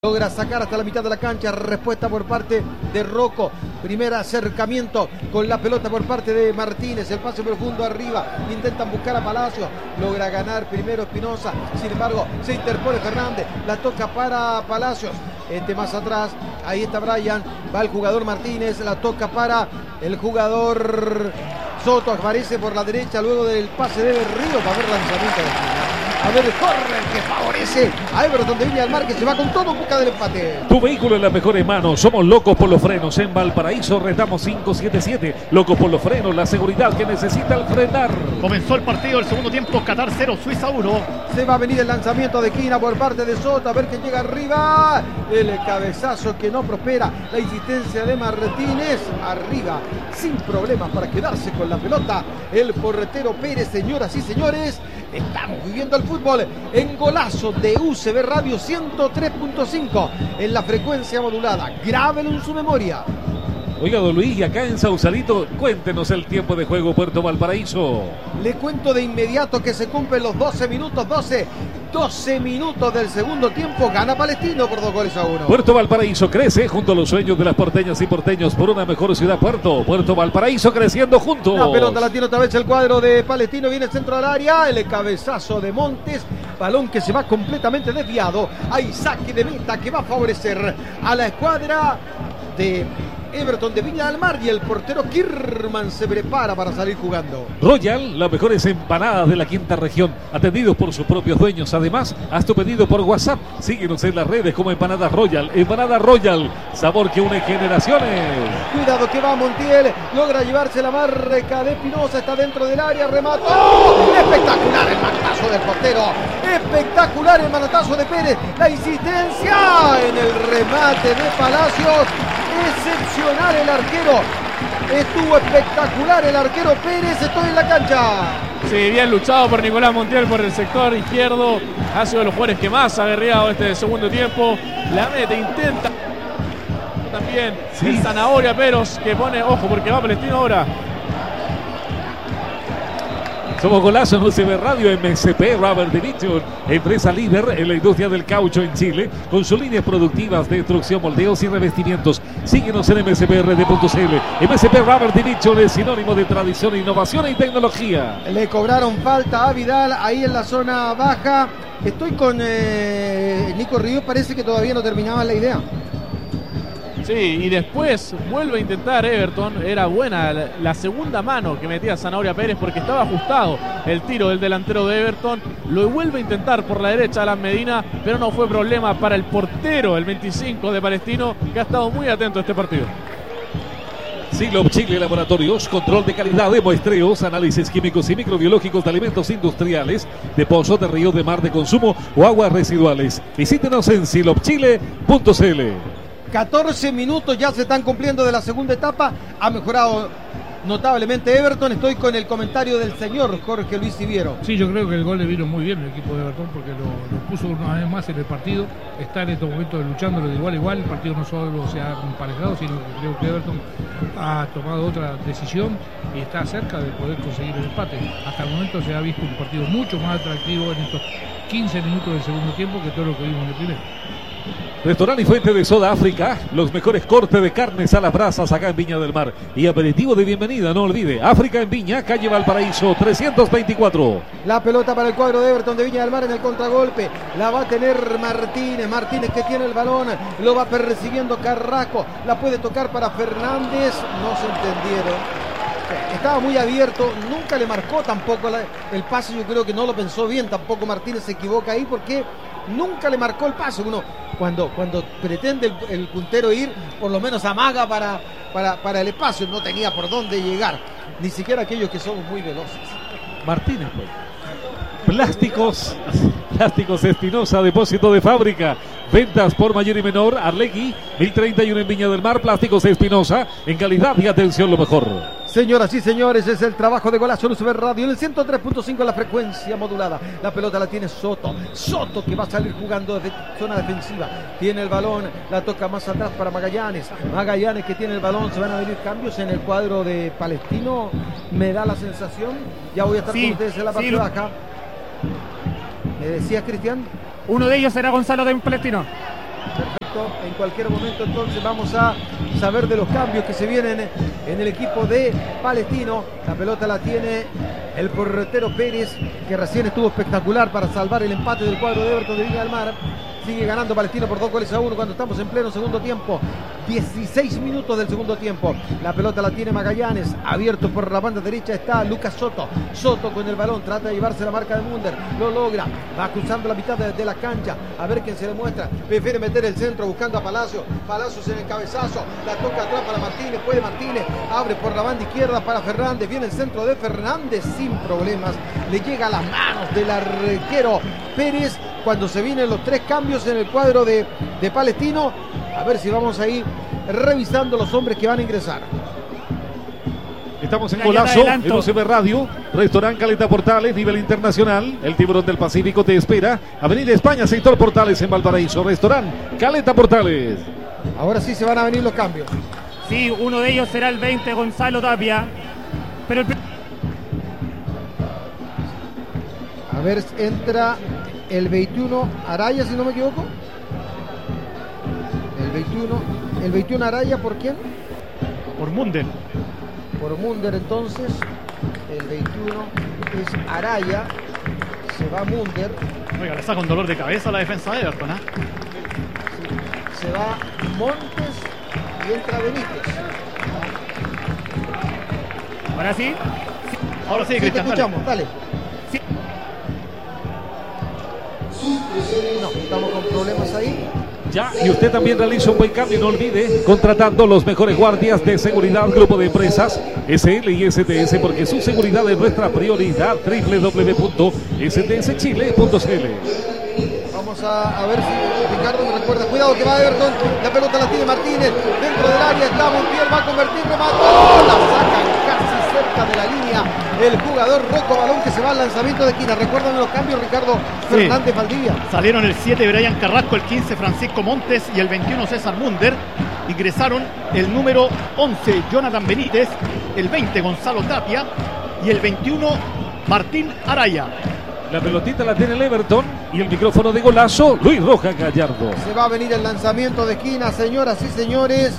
Logra sacar hasta la mitad de la cancha. Respuesta por parte de Rocco. Primer acercamiento con la pelota por parte de Martínez. El pase profundo arriba. Intentan buscar a Palacios. Logra ganar primero Espinosa. Sin embargo, se interpone Fernández. La toca para Palacios. Más atrás. Ahí está Brian. Va el jugador Martínez. La toca para el jugador Soto. Aparece por la derecha luego del pase de Berrío. Va a haber lanzamiento de final. A ver, corre que favorece a Everton de Viña del Mar, que se va con todo en busca del empate. Tu vehículo en las mejores manos. Somos Locos por los Frenos. En Valparaíso retamos 577. Locos por los Frenos, la seguridad que necesita el frenar. Comenzó el partido, el segundo tiempo, Qatar 0, Suiza 1. Se va a venir el lanzamiento de esquina por parte de Soto. A ver quién llega arriba. El cabezazo que no prospera. La insistencia de Martínez. Arriba, sin problemas para quedarse con la pelota. El portero Pérez, señoras y señores. Estamos viviendo el fútbol en Golazo de UCB Radio 103.5 en la frecuencia modulada. Grábelo en su memoria. Oiga, don Luis, y acá en Sausalito, cuéntenos el tiempo de juego Puerto Valparaíso. Le cuento de inmediato que se cumplen los 12 minutos, 12 minutos del segundo tiempo. Gana Palestino por 2-1. Puerto Valparaíso crece junto a los sueños de las porteñas y porteños por una mejor ciudad. Puerto Valparaíso creciendo juntos. La pelota la tiene otra vez el cuadro de Palestino. Viene el centro del área. El cabezazo de Montes. Balón que se va completamente desviado. Hay saque de meta que va a favorecer a la escuadra de Everton de Viña del Mar, y el portero Kirman se prepara para salir jugando. Royal, las mejores empanadas de la quinta región, atendidos por sus propios dueños. Además, haz tu pedido por WhatsApp. Síguenos en las redes como Empanadas Royal. Empanada Royal, sabor que une generaciones. Cuidado que va Montiel, logra llevarse la marca de Espinosa, está dentro del área, remató. Espectacular el manotazo del portero, espectacular el manotazo de Pérez, la insistencia en el remate de Palacios. Excepcional el arquero. Estuvo espectacular el arquero Pérez. Estoy en la cancha. Sí, bien luchado por Nicolás Montiel por el sector izquierdo. Ha sido de los jugadores que más ha guerreado este segundo tiempo. La mete, intenta. También el Zanahoria Peros, que pone, ojo, porque va Palestino ahora. Somos Golazo en UCB Radio. MSP Rubber Division, empresa líder en la industria del caucho en Chile, con sus líneas productivas de instrucción, moldeos y revestimientos. Síguenos en msprd.cl. MSP Rubber Division es sinónimo de tradición, innovación y tecnología. Le cobraron falta a Vidal ahí en la zona baja. Estoy con Nico Ríos, parece que todavía no terminaba la idea. Sí, y después vuelve a intentar Everton. Era buena la segunda mano que metía Zanahoria Pérez porque estaba ajustado el tiro del delantero de Everton. Lo vuelve a intentar por la derecha Alan Medina, pero no fue problema para el portero, el 25 de Palestino, que ha estado muy atento a este partido. Silop Chile Laboratorios, control de calidad de muestreos, análisis químicos y microbiológicos de alimentos industriales, de pozo, de río, de mar, de consumo o aguas residuales. Visítenos en silopchile.cl. 14 minutos ya se están cumpliendo de la segunda etapa. Ha mejorado notablemente Everton. Estoy con el comentario del señor Jorge Luis Siviero. Sí, yo creo que el gol le vino muy bien al equipo de Everton porque lo puso una vez más en el partido. Está en estos momentos luchándolo de igual a igual. El partido no solo se ha emparejado, sino que creo que Everton ha tomado otra decisión y está cerca de poder conseguir el empate. Hasta el momento se ha visto un partido mucho más atractivo en estos 15 minutos del segundo tiempo que todo lo que vimos en el primero. Restaurante y Fuente de Soda África, los mejores cortes de carnes a las brasas acá en Viña del Mar. Y aperitivo de bienvenida, no olvide, África en Viña, calle Valparaíso 324. La pelota para el cuadro de Everton de Viña del Mar en el contragolpe. La va a tener Martínez que tiene el balón, lo va persiguiendo Carrasco. La puede tocar para Fernández, no se entendieron. Estaba muy abierto, nunca le marcó tampoco el pase. Yo creo que no lo pensó bien tampoco Martínez, se equivoca ahí porque nunca le marcó el pase. Uno cuando pretende el puntero ir, por lo menos amaga para el espacio. No tenía por dónde llegar, ni siquiera aquellos que somos muy veloces. Martínez, pues. Plásticos Espinosa, depósito de fábrica. Ventas por mayor y menor. Arlegui, 1031 en Viña del Mar. Plásticos Espinosa, en calidad y atención lo mejor. Señoras y señores, es el trabajo de Golazo en UCB Radio en el 103.5 la frecuencia modulada. La pelota la tiene Soto que va a salir jugando desde zona defensiva. Tiene el balón, la toca más atrás para Magallanes que tiene el balón. Se van a venir cambios en el cuadro de Palestino, me da la sensación. Ya voy a estar con ustedes en la parte baja. ¿Me decías, Cristian? Uno de ellos será Gonzalo de Palestino. En cualquier momento entonces vamos a saber de los cambios que se vienen en el equipo de Palestino. La pelota la tiene el portero Pérez, que recién estuvo espectacular para salvar el empate del cuadro de Everton de Viña del Mar. Sigue ganando Palestino por 2-1 cuando estamos en pleno segundo tiempo. 16 minutos del segundo tiempo. La pelota la tiene Magallanes. Abierto por la banda derecha está Lucas Soto. Soto con el balón. Trata de llevarse la marca de Munder. Lo logra. Va cruzando la mitad de la cancha. A ver quién se le muestra. Prefiere meter el centro buscando a Palacio. Palacios en el cabezazo. La toca atrás para Martínez. Puede Martínez. Abre por la banda izquierda para Fernández. Viene el centro de Fernández sin problemas. Le llega a las manos del arquero Pérez. Cuando se vienen los 3 cambios en el cuadro de Palestino. A ver si vamos a ir revisando los hombres que van a ingresar. Estamos en Golazo, en UCB Radio, Restaurant Caleta Portales, nivel internacional. El Tiburón del Pacífico te espera. Avenida España, sector Portales en Valparaíso. Restaurant Caleta Portales. Ahora sí se van a venir los cambios. Sí, uno de ellos será el 20, Gonzalo Tapia. Pero a ver, entra el 21 Araya, si no me equivoco. El 21 Araya, ¿por quién? Por Munder. Por Munder, entonces. El 21 es Araya. Se va Munder. Oiga, le saca un dolor de cabeza a la defensa de Everton, ¿eh? Sí. Se va Montes y entra Benítez. ahora sí. Ahora sí, Sí, te Cristian, escuchamos, dale. Sí. No, estamos con problemas ahí. Ya, y usted también realiza un buen cambio. No olvide, contratando los mejores guardias de seguridad, grupo de empresas SL y STS, porque su seguridad es nuestra prioridad. www.stschile.cl. Vamos a ver si Ricardo me recuerda. Cuidado que va Everton. La pelota la tiene Martínez. Dentro del área está Montiel. Va a convertir. Remató. La sacan casi cerca de la línea. El jugador Rocco, balón que se va al lanzamiento de esquina. Recuerdan los cambios, Ricardo Fernández Valdivia. Salieron el 7 Brian Carrasco, el 15 Francisco Montes y el 21 César Munder. Ingresaron el número 11 Jonathan Benítez, el 20 Gonzalo Tapia y el 21 Martín Araya. La pelotita la tiene el Everton y el micrófono de Golazo, Luis Rojas Gallardo. Se va a venir el lanzamiento de esquina, señoras y señores,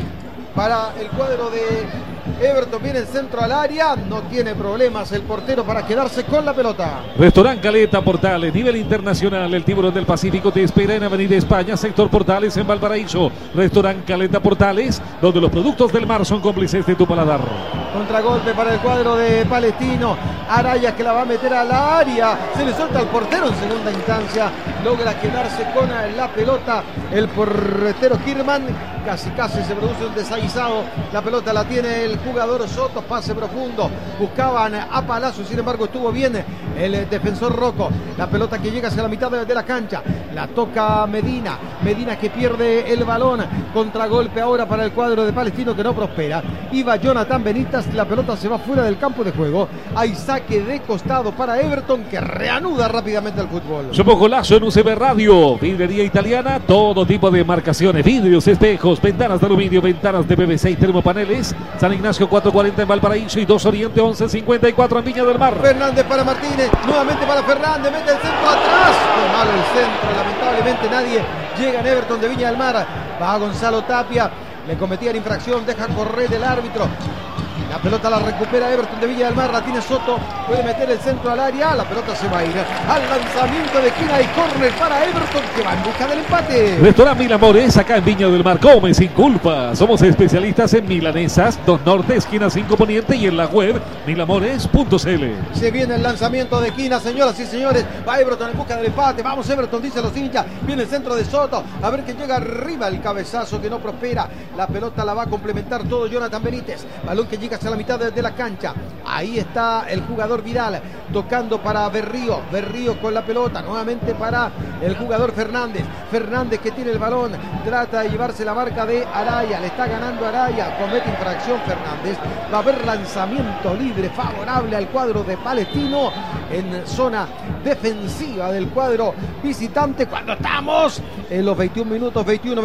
para el cuadro de Everton. Viene el centro al área, no tiene problemas el portero para quedarse con la pelota. Restaurant Caleta Portales, nivel internacional. El Tiburón del Pacífico te espera en Avenida España, sector Portales en Valparaíso. Restaurant Caleta Portales, donde los productos del mar son cómplices de tu paladar. Contragolpe para el cuadro de Palestino. Araya que la va a meter al área. Se le suelta al portero en segunda instancia. Logra quedarse con la pelota el portero Kirman. Casi se produce un desaguisado. La pelota la tiene el jugador Soto. Pase profundo. Buscaban a Palacio. Sin embargo, estuvo bien el defensor Rocco. La pelota que llega hacia la mitad de la cancha. La toca Medina. Medina que pierde el balón. Contragolpe ahora para el cuadro de Palestino que no prospera. Iba Jonathan Benítez. La pelota se va fuera del campo de juego. Hay saque de costado para Everton que reanuda rápidamente el fútbol. Somos Golazo en UCB Radio. Vidrería italiana. Todo tipo de marcaciones. Vidrios, espejos, ventanas de aluminio, ventanas de PVC y termopaneles. San Ignacio 440 en Valparaíso y 2 Oriente 1154 en Viña del Mar. Fernández para Martínez. Nuevamente para Fernández. Mete el centro atrás. Qué malo el centro. Lamentablemente nadie llega en Everton de Viña del Mar. Va Gonzalo Tapia. Le cometían infracción. Deja correr el árbitro. La pelota la recupera Everton de Villa del Mar, la tiene Soto, puede meter el centro al área, la pelota se va a ir al lanzamiento de esquina y córner para Everton que va en busca del empate. Restaurant Mil Amores, acá en Viña del Mar, come sin culpa. Somos especialistas en milanesas, 2 Norte, esquina 5 Poniente y en la web milamores.cl. Se viene el lanzamiento de esquina, señoras y señores, va Everton en busca del empate, vamos Everton, dicen los hinchas, viene el centro de Soto, a ver que llega arriba el cabezazo que no prospera, la pelota la va a complementar todo Jonathan Benítez, balón que llega hacia la mitad de la cancha. Ahí está el jugador Vidal tocando para Berrío. Berrío con la pelota nuevamente para el jugador Fernández. Fernández que tiene el balón, trata de llevarse la marca de Araya. Le está ganando Araya, comete infracción Fernández. Va a haber lanzamiento libre favorable al cuadro de Palestino en zona defensiva del cuadro visitante cuando estamos en los 21 minutos, 21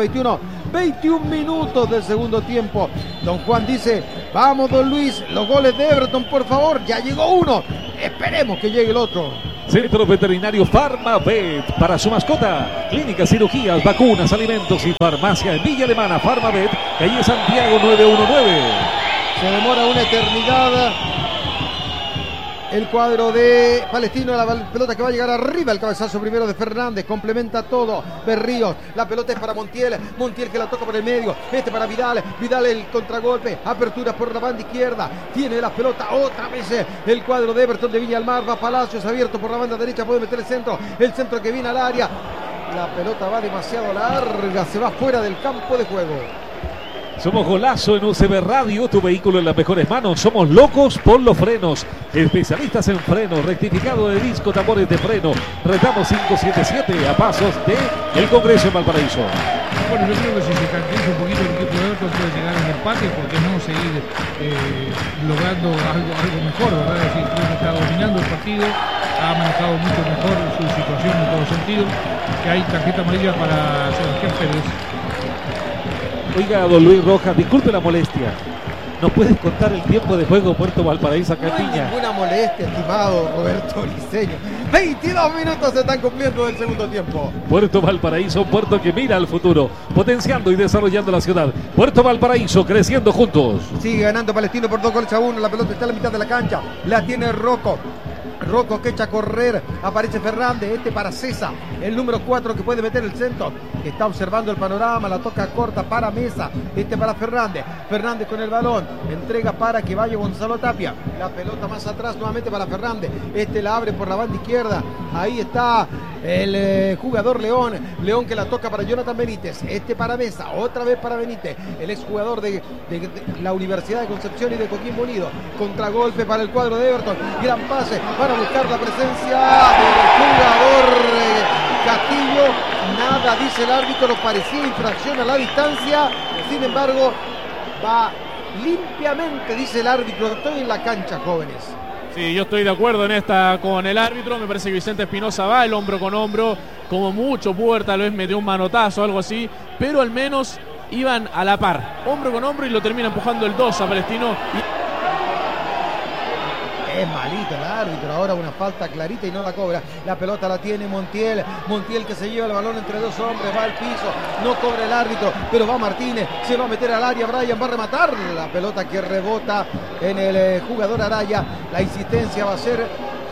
minutos del segundo tiempo. Don Juan dice: vamos don Luis, los goles de Everton por favor, ya llegó uno, esperemos que llegue el otro. Centro Veterinario Farmavet para su mascota. Clínicas, cirugías, vacunas, alimentos y farmacia en Villa Alemana. Farmavet, calle Santiago 919. Se demora una eternidad el cuadro de Palestino. La pelota que va a llegar arriba. El cabezazo primero de Fernández. Complementa todo Berríos. La pelota es para Montiel. Montiel que la toca por el medio. Para Vidal. Vidal el contragolpe. Apertura por la banda izquierda. Tiene la pelota otra vez el cuadro de Everton de Viña del Mar. Va Palacios abierto por la banda derecha. Puede meter el centro. El centro que viene al área. La pelota va demasiado larga. Se va fuera del campo de juego. Somos Golazo en UCB Radio, tu vehículo en las mejores manos. Somos locos por los frenos, especialistas en frenos, rectificado de disco, tambores de freno. Retamos 577 a pasos de el Congreso en Valparaíso. Bueno, yo creo que si se caracteriza un poquito el equipo de Everton puede llegar al empate, porque no seguir logrando algo mejor, ¿verdad? Es decir, creo que está dominando el partido, ha manejado mucho mejor su situación en todo sentido, que hay tarjeta amarilla para Sebastián Pérez. Oiga, don Luis Rojas, disculpe la molestia. ¿Nos puedes contar el tiempo de juego Puerto Valparaíso acá en Piña? No hay ninguna molestia, estimado Roberto Liceño. 22 minutos se están cumpliendo del segundo tiempo. Puerto Valparaíso, puerto que mira al futuro, potenciando y desarrollando la ciudad. Puerto Valparaíso, creciendo juntos. Sigue ganando Palestino por 2-1. La pelota está a la mitad de la cancha. La tiene Rocco. Rocco que echa a correr, aparece Fernández, para César, el número 4 que puede meter el centro, que está observando el panorama, la toca corta para Mesa, para Fernández, Fernández con el balón, entrega para que vaya Gonzalo Tapia, la pelota más atrás nuevamente para Fernández, la abre por la banda izquierda, ahí está el jugador León que la toca para Jonathan Benítez, para Mesa, otra vez para Benítez, el exjugador de la Universidad de Concepción y de Coquimbo Unido, contragolpe para el cuadro de Everton, gran pase para buscar la presencia del jugador Castillo. Nada, dice el árbitro, parecía infracción a la distancia. Sin embargo, va limpiamente, dice el árbitro. Estoy en la cancha, jóvenes. Sí, yo estoy de acuerdo en esta con el árbitro. Me parece que Vicente Espinosa va el hombro con hombro. Como mucho Puerta tal vez metió un manotazo o algo así. Pero al menos iban a la par. Hombro con hombro y lo termina empujando el 2 a Palestino. Es malito el árbitro, ahora una falta clarita y no la cobra. La pelota la tiene Montiel que se lleva el balón entre dos hombres, va al piso, no cobra el árbitro, pero va Martínez, se va a meter al área, Brian va a rematar, la pelota que rebota en el jugador Araya, la insistencia va a ser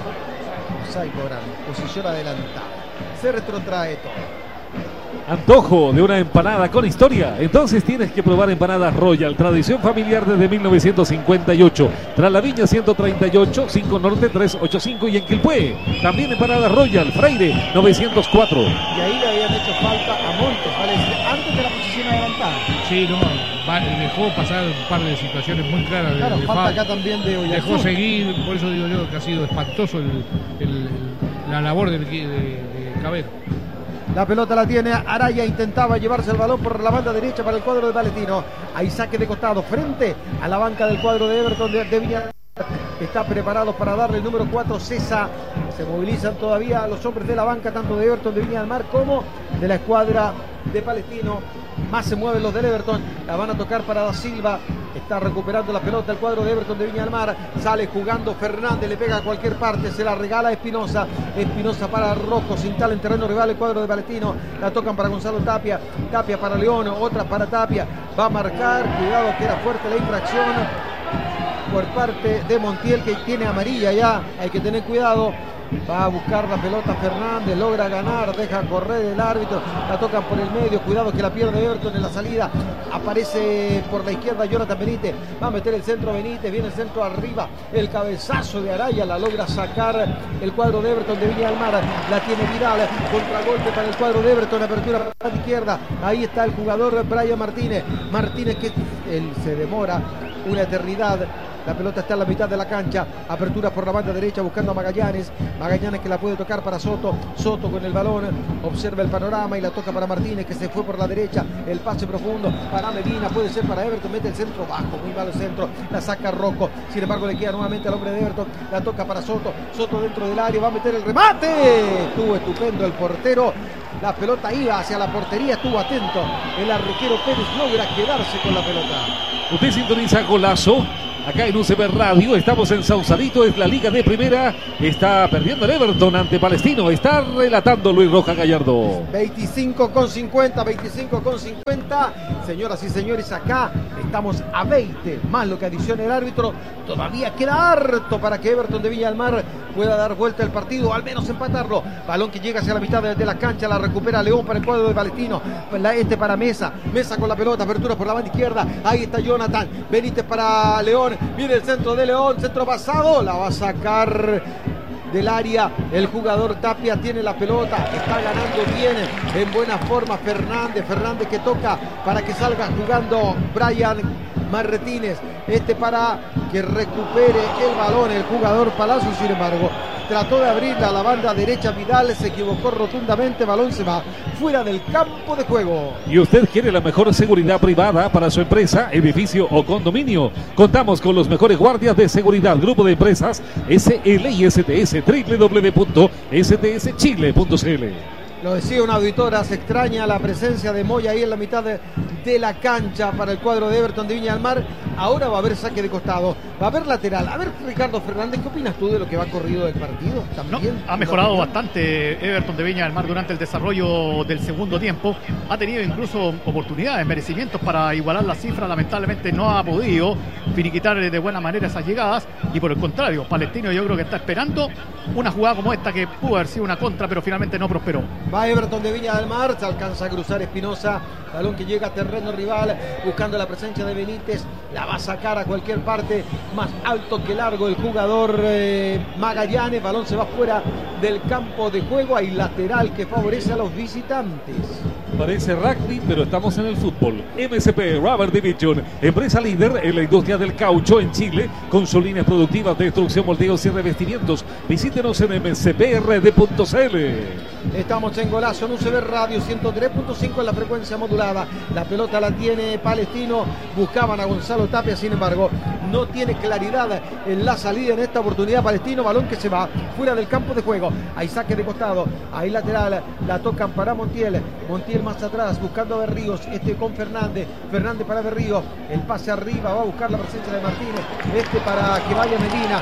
posición adelantada, se retrotrae todo. Antojo de una empanada con historia. Entonces tienes que probar empanadas Royal, tradición familiar desde 1958. Tras la Viña 138, 5 Norte 385 y en Quilpué. También empanadas Royal, Freire 904. Y ahí le habían hecho falta a Montes, parece, antes de la posición adelantada. Sí, no, dejó pasar un par de situaciones muy claras. Claro, falta acá también de Oyarzún. Dejó seguir, por eso digo yo que ha sido espantoso la labor de Cabero. La pelota la tiene Araya, intentaba llevarse el balón por la banda derecha para el cuadro de Palestino. Hay saque de costado frente a la banca del cuadro de Everton de Viña. Está preparado para darle el número 4, César. Se movilizan todavía los hombres de la banca, tanto de Everton de Viña del Mar como de la escuadra de Palestino. Más se mueven los del Everton. La van a tocar para Da Silva. Está recuperando la pelota el cuadro de Everton de Viña del Mar. Sale jugando Fernández, le pega a cualquier parte. Se la regala a Espinosa. Espinosa para Rocco. Se instala en terreno rival el cuadro de Palestino. La tocan para Gonzalo Tapia. Tapia para León. Otra para Tapia. Va a marcar. Cuidado que era fuerte la infracción por parte de Montiel, que tiene amarilla ya. Hay que tener cuidado. Va a buscar la pelota Fernández, logra ganar, deja correr el árbitro, la tocan por el medio, cuidado que la pierde Everton en la salida, aparece por la izquierda Jonathan Benítez, va a meter el centro Benítez, viene el centro arriba, el cabezazo de Araya, la logra sacar el cuadro de Everton de Viña del Mar, la tiene Vidal, contragolpe para el cuadro de Everton, apertura para la izquierda, ahí está el jugador Brian Martínez que él se demora una eternidad. La pelota está en la mitad de la cancha. Apertura por la banda derecha buscando a Magallanes. Magallanes que la puede tocar para Soto. Soto con el balón. Observa el panorama y la toca para Martínez que se fue por la derecha. El pase profundo para Medina. Puede ser para Everton. Mete el centro bajo. Muy malo el centro. La saca Rocco. Sin embargo le queda nuevamente al hombre de Everton. La toca para Soto. Soto dentro del área. Va a meter el remate. Estuvo estupendo el portero. La pelota iba hacia la portería. Estuvo atento. El arquero Pérez logra quedarse con la pelota. Usted sintoniza Golazo acá en UCB Radio. Estamos en Sausalito, es la Liga de Primera. Está perdiendo el Everton ante Palestino. Está relatando Luis Roja Gallardo. 25,50, 25,50. Señoras y señores, acá estamos a 20, más lo que adiciona el árbitro. Todavía queda harto para que Everton de Viña del Mar pueda dar vuelta al partido, al menos empatarlo. Balón que llega hacia la mitad de la cancha, la recupera León para el cuadro de Palestino. Para Mesa, Mesa con la pelota, apertura por la banda izquierda. Ahí está Jonathan Benítez para León. Viene el centro de León, centro pasado, la va a sacar del área el jugador Tapia. Tiene la pelota, está ganando bien, en buena forma Fernández que toca para que salga jugando Brian Martínez, para que recupere el balón el jugador Palacio. Sin embargo, trató de abrirla a la banda derecha Vidal, se equivocó rotundamente, balón se va fuera del campo de juego. ¿Y usted quiere la mejor seguridad privada para su empresa, edificio o condominio? Contamos con los mejores guardias de seguridad. Grupo de empresas SLISTS, www.stschile.cl. Lo decía una auditora, se extraña la presencia de Moya ahí en la mitad de la cancha para el cuadro de Everton de Viña del Mar. Ahora va a haber saque de costado, va a haber lateral. A ver, Ricardo Fernández, ¿qué opinas tú de lo que va corrido del partido? ¿También ha mejorado bastante Everton de Viña del Mar durante el desarrollo del segundo tiempo. Ha tenido incluso oportunidades, merecimientos para igualar la cifra. Lamentablemente no ha podido finiquitar de buena manera esas llegadas. Y por el contrario, Palestino yo creo que está esperando una jugada como esta que pudo haber sido una contra, pero finalmente no prosperó. Va Everton de Viña del Mar, se alcanza a cruzar Espinosa, balón que llega a terreno rival, buscando la presencia de Benítez, la va a sacar a cualquier parte, más alto que largo el jugador Magallanes, balón se va fuera del campo de juego, hay lateral que favorece a los visitantes. Parece rugby, pero estamos en el fútbol. MSP Rubber Division, empresa líder en la industria del caucho en Chile, con sus líneas productivas de extrusión, moldeos y revestimientos. Visítenos en msprd.cl. Estamos en Golazo en UCB Radio 103.5 en la frecuencia modulada. La pelota la tiene Palestino, buscaban a Gonzalo Tapia, sin embargo no tiene claridad en la salida en esta oportunidad Palestino, balón que se va fuera del campo de juego. Hay saque de costado, hay lateral, la tocan para Montiel más atrás buscando a Berríos, con Fernández para Berríos, el pase arriba, va a buscar la presencia de Martínez, para que vaya Medina,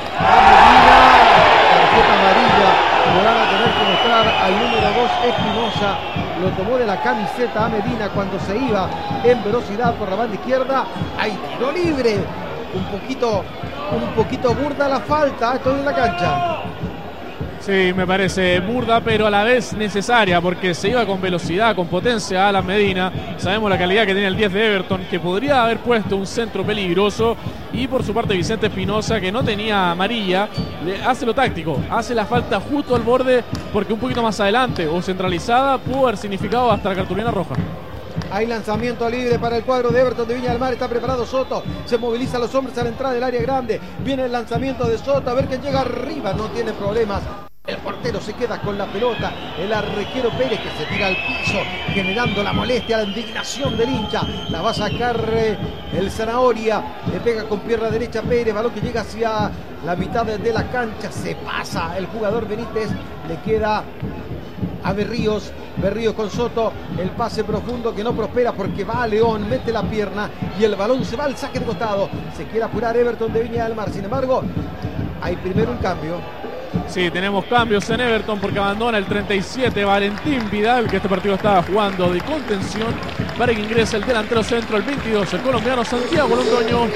tarjeta amarilla, le van a tener que mostrar al número 2 Espinosa, lo tomó de la camiseta a Medina cuando se iba en velocidad por la banda izquierda. Hay tiro libre, un poquito burda la falta, estoy en la cancha. Sí, me parece burda, pero a la vez necesaria, porque se iba con velocidad, con potencia Alan Medina. Sabemos la calidad que tiene el 10 de Everton, que podría haber puesto un centro peligroso. Y por su parte Vicente Espinosa, que no tenía amarilla, le hace lo táctico, hace la falta justo al borde, porque un poquito más adelante o centralizada pudo haber significado hasta la cartulina roja. Hay lanzamiento libre para el cuadro de Everton de Viña del Mar. Está preparado Soto. Se movilizan los hombres a la entrada del área grande. Viene el lanzamiento de Soto. A ver quién llega arriba. No tiene problemas. El portero se queda con la pelota. El arquero Pérez que se tira al piso, generando la molestia, la indignación del hincha. La va a sacar el Zanahoria. Le pega con pierna derecha Pérez. Balón que llega hacia la mitad de la cancha. Se pasa el jugador Benítez. Le queda a Berríos con Soto, el pase profundo que no prospera porque va a León, mete la pierna y el balón se va al saque de costado. Se quiere apurar Everton de Viña del Mar, sin embargo hay primero un cambio. Sí, tenemos cambios en Everton porque abandona el 37 Valentín Vidal, que este partido estaba jugando de contención, para que ingrese el delantero centro, el 22, el colombiano Santiago Londoño.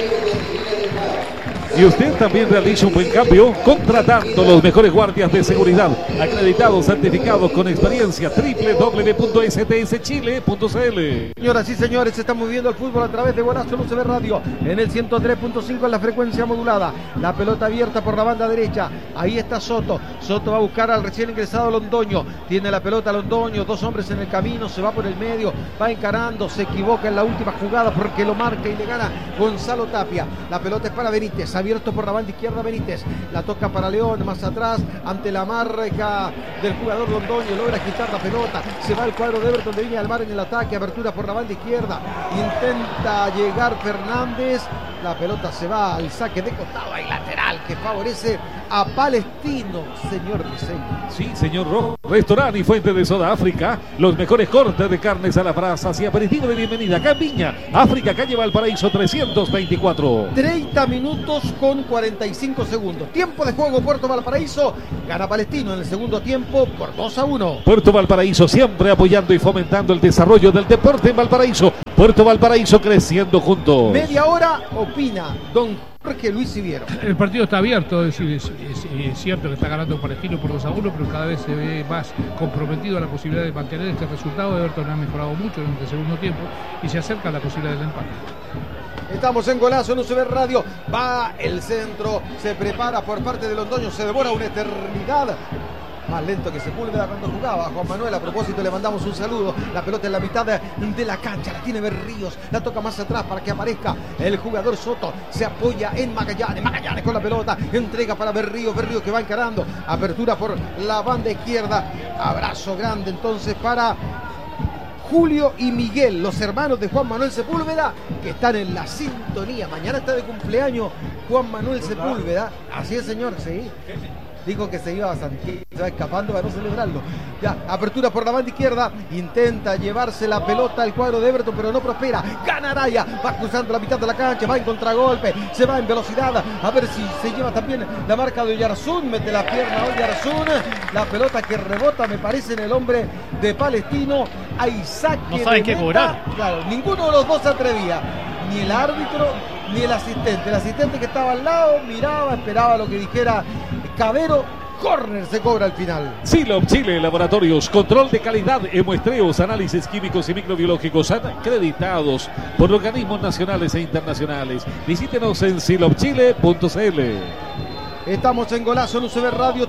Y usted también realiza un buen cambio contratando los mejores guardias de seguridad, acreditados, certificados con experiencia. www.stschile.cl. Señoras y señores, se está moviendo el fútbol a través de Golazo en UCB Radio en el 103.5 en la frecuencia modulada. La pelota abierta por la banda derecha. Ahí está Soto. Soto va a buscar al recién ingresado Londoño. Tiene la pelota Londoño, dos hombres en el camino, se va por el medio, va encarando, se equivoca en la última jugada porque lo marca y le gana Gonzalo Tapia. La pelota es para Benítez, abierto por la banda izquierda Benítez, la toca para León, más atrás, ante la marca del jugador Londoño, logra quitar la pelota, se va el cuadro de Everton de Viña del Mar en el ataque, abertura por la banda izquierda, intenta llegar Fernández, La pelota se va al saque de costado y lateral que favorece a Palestino, señor Briseño. Sí, señor Rojo. Restaurante y fuente de soda África. Los mejores cortes de carnes a la brasa y aperitivo de bienvenida. Acá en Viña, África, calle Valparaíso 324. 30 minutos con 45 segundos. Tiempo de juego, Puerto Valparaíso. Gana Palestino en el segundo tiempo por 2-1. Puerto Valparaíso siempre apoyando y fomentando el desarrollo del deporte en Valparaíso. Puerto Valparaíso creciendo juntos. Media hora opina don Jorge Luis Siviero. El partido está abierto, es cierto que está ganando Palestino por 2-1, pero cada vez se ve más comprometido a la posibilidad de mantener este resultado. Everton ha mejorado mucho en el segundo tiempo y se acerca a la posibilidad del empate. Estamos en Golazo en UCB Radio. Va el centro, se prepara por parte de Londoño, se devora una eternidad. Más lento que Sepúlveda cuando jugaba. Juan Manuel, a propósito, le mandamos un saludo. La pelota en la mitad de la cancha, la tiene Berríos, la toca más atrás para que aparezca el jugador Soto. Se apoya en Magallanes, Magallanes con la pelota, entrega para Berríos, Berríos que va encarando. Apertura por la banda izquierda. Abrazo grande entonces para Julio y Miguel, los hermanos de Juan Manuel Sepúlveda, que están en la sintonía. Mañana está de cumpleaños Juan Manuel Sepúlveda. Así es, señor, sí. Dijo que se iba a Santiago, se va escapando para no celebrarlo. Ya, apertura por la banda izquierda. Intenta llevarse la pelota al cuadro de Everton, pero no prospera. Gana Araya, va cruzando la mitad de la cancha, va en contragolpe, se va en velocidad. A ver si se lleva también la marca de Oyarzún. Mete la pierna Oyarzún. La pelota que rebota, me parece, en el hombre de Palestino. Hay saque. No saben qué cobrar. Claro, ninguno de los dos se atrevía. Ni el árbitro, ni el asistente. El asistente que estaba al lado miraba, esperaba lo que dijera Cabero. Córner se cobra al final. Silop Chile Laboratorios, control de calidad en muestreos, análisis químicos y microbiológicos acreditados por organismos nacionales e internacionales. Visítenos en silopchile.cl. Estamos en Golazo en UCB Radio,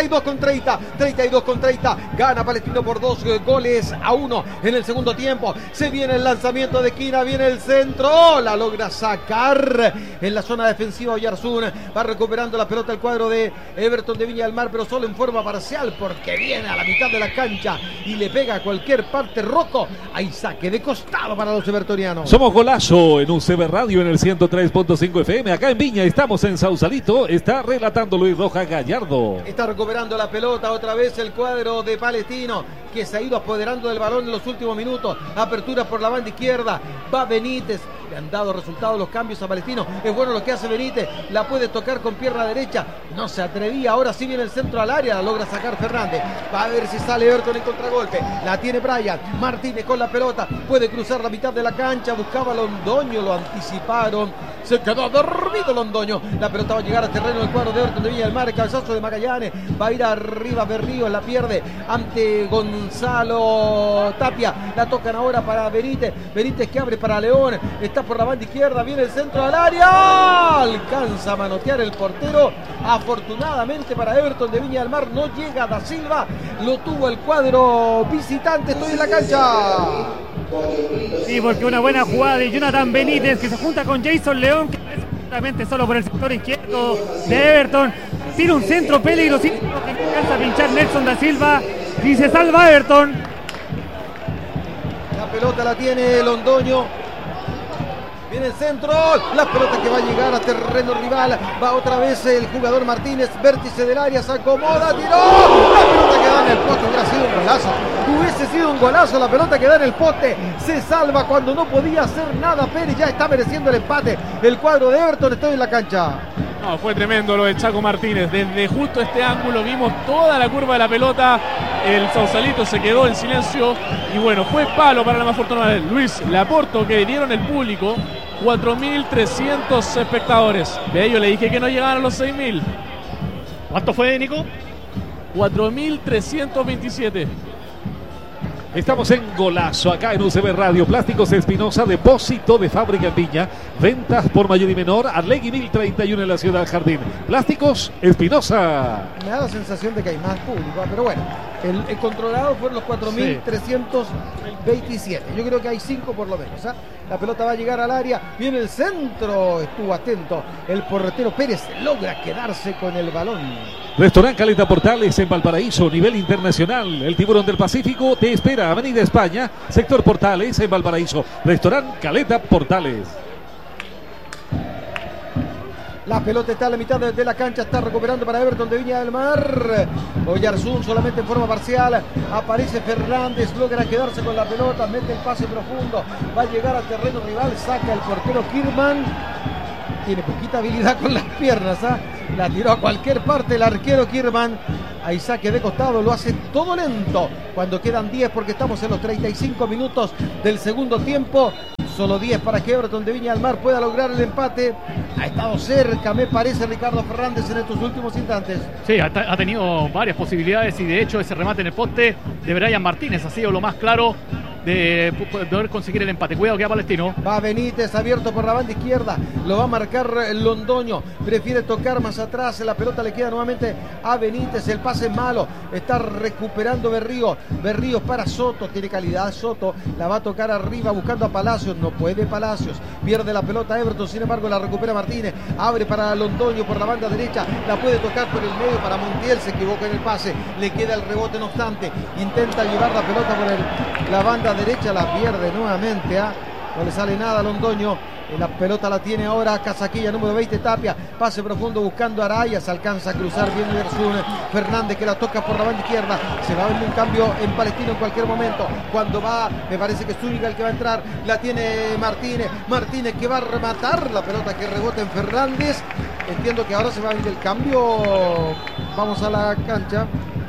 32-30, gana Palestino por 2-1 en el segundo tiempo. Se viene el lanzamiento de esquina, viene el centro, la logra sacar en la zona defensiva Oyarzún. Va recuperando la pelota el cuadro de Everton de Viña del Mar, pero solo en forma parcial porque viene a la mitad de la cancha y le pega a cualquier parte Rocco. Hay saque de costado para los evertonianos. Somos Golazo en UCB Radio en el 103.5 FM. Acá en Viña estamos en Sausalito, está relatando Luis Rojas Gallardo. Está recuperando la pelota otra vez el cuadro de Palestino, que se ha ido apoderando del balón en los últimos minutos. Apertura por la banda izquierda, va Benítez. Le han dado resultados los cambios a Palestino. Es bueno lo que hace Benítez, la puede tocar con pierna derecha, no se atrevía. Ahora sí viene el centro al área, la logra sacar Fernández. Va a ver si sale Everton en contragolpe. La tiene Brian Martínez con la pelota, puede cruzar la mitad de la cancha. Buscaba Londoño, lo anticiparon, se quedó dormido Londoño. La pelota va a llegar al terreno del cuadro de Everton de Viña del Mar. El cabezazo de Magallanes, va a ir arriba Berríos, la pierde ante Gonzalo Tapia. La tocan ahora para Benítez, Benítez que abre para León, está por la banda izquierda, viene el centro al área, alcanza a manotear el portero. Afortunadamente para Everton de Viña del Mar no llega Da Silva, lo tuvo el cuadro visitante. Estoy en la cancha. Sí, porque una buena jugada de Jonathan Benítez que se junta con Jason León, que es justamente solo por el sector izquierdo de Everton. Tira un centro peligrosísimo que alcanza a pinchar Nelson Da Silva y se salva Everton. La pelota la tiene Londoño. Viene el centro, la pelota que va a llegar a terreno rival. Va otra vez el jugador Martínez, vértice del área, se acomoda, tiró. La pelota que da en el poste, hubiera sido un golazo. Hubiese sido un golazo la pelota que da en el poste. Se salva cuando no podía hacer nada Pérez, ya está mereciendo el empate. El cuadro de Everton está en la cancha. No, fue tremendo lo de Chaco Martínez. Desde justo este ángulo vimos toda la curva de la pelota. El Sausalito se quedó en silencio. Y bueno, fue palo para la más afortunada. Luis Laporto, que dieron el público 4.300 espectadores. De ellos le dije que no llegaban a los 6.000. ¿Cuánto fue, Nico? 4.327. Estamos en Golazo, acá en UCB Radio. Plásticos Espinosa, depósito de fábrica en Viña. Ventas por mayor y menor. Arlegui 1031 en la ciudad Jardín. Plásticos Espinosa. Me da la sensación de que hay más público, pero bueno, el controlado fueron los 4.327. Yo creo que hay 5 por lo menos. La pelota va a llegar al área. Viene el centro. Estuvo atento el portero Pérez. Logra quedarse con el balón. Restaurante Caleta Portales en Valparaíso, nivel internacional. El Tiburón del Pacífico te espera. Avenida España, sector Portales en Valparaíso. Restaurante Caleta Portales. La pelota está a la mitad de la cancha, está recuperando para Everton de Viña del Mar. Oyarzún solamente en forma parcial. Aparece Fernández, logra quedarse con la pelota, mete el pase profundo. Va a llegar al terreno rival, saca el portero Kirman. Tiene poquita habilidad con las piernas, la tiró a cualquier parte el arquero Kirman. Ahí saque de costado, lo hace todo lento. Cuando quedan 10 porque estamos en los 35 minutos del segundo tiempo. Solo 10 para que Everton de Viña del Mar pueda lograr el empate. Ha estado cerca, me parece, Ricardo Fernández en estos últimos instantes. Sí, ha tenido varias posibilidades y de hecho ese remate en el poste de Brian Martínez ha sido lo más claro de poder conseguir el empate. Cuidado que va Palestino. Va Benítez abierto por la banda izquierda. Lo va a marcar Londoño. Prefiere tocar más atrás. La pelota le queda nuevamente a Benítez. El pase es malo. Está recuperando Berríos. Berríos para Soto. Tiene calidad Soto. La va a tocar arriba buscando a Palacios. No puede Palacios. Pierde la pelota Everton. Sin embargo la recupera Martínez. Abre para Londoño por la banda derecha. La puede tocar por el medio para Montiel. Se equivoca en el pase. Le queda el rebote no obstante. Intenta llevar la pelota por la banda derecha, la pierde nuevamente, no le sale nada a Londoño. La pelota la tiene ahora Casaquilla, número 20, Tapia, pase profundo buscando a Arayas, alcanza a cruzar bien Oyarzún. Fernández que la toca por la banda izquierda, se va a ver un cambio en Palestino en cualquier momento. Cuando va, me parece que es Zúñiga el que va a entrar, la tiene Martínez que va a rematar la pelota que rebota en Fernández. Entiendo que ahora se va a venir el cambio. Vamos a la cancha.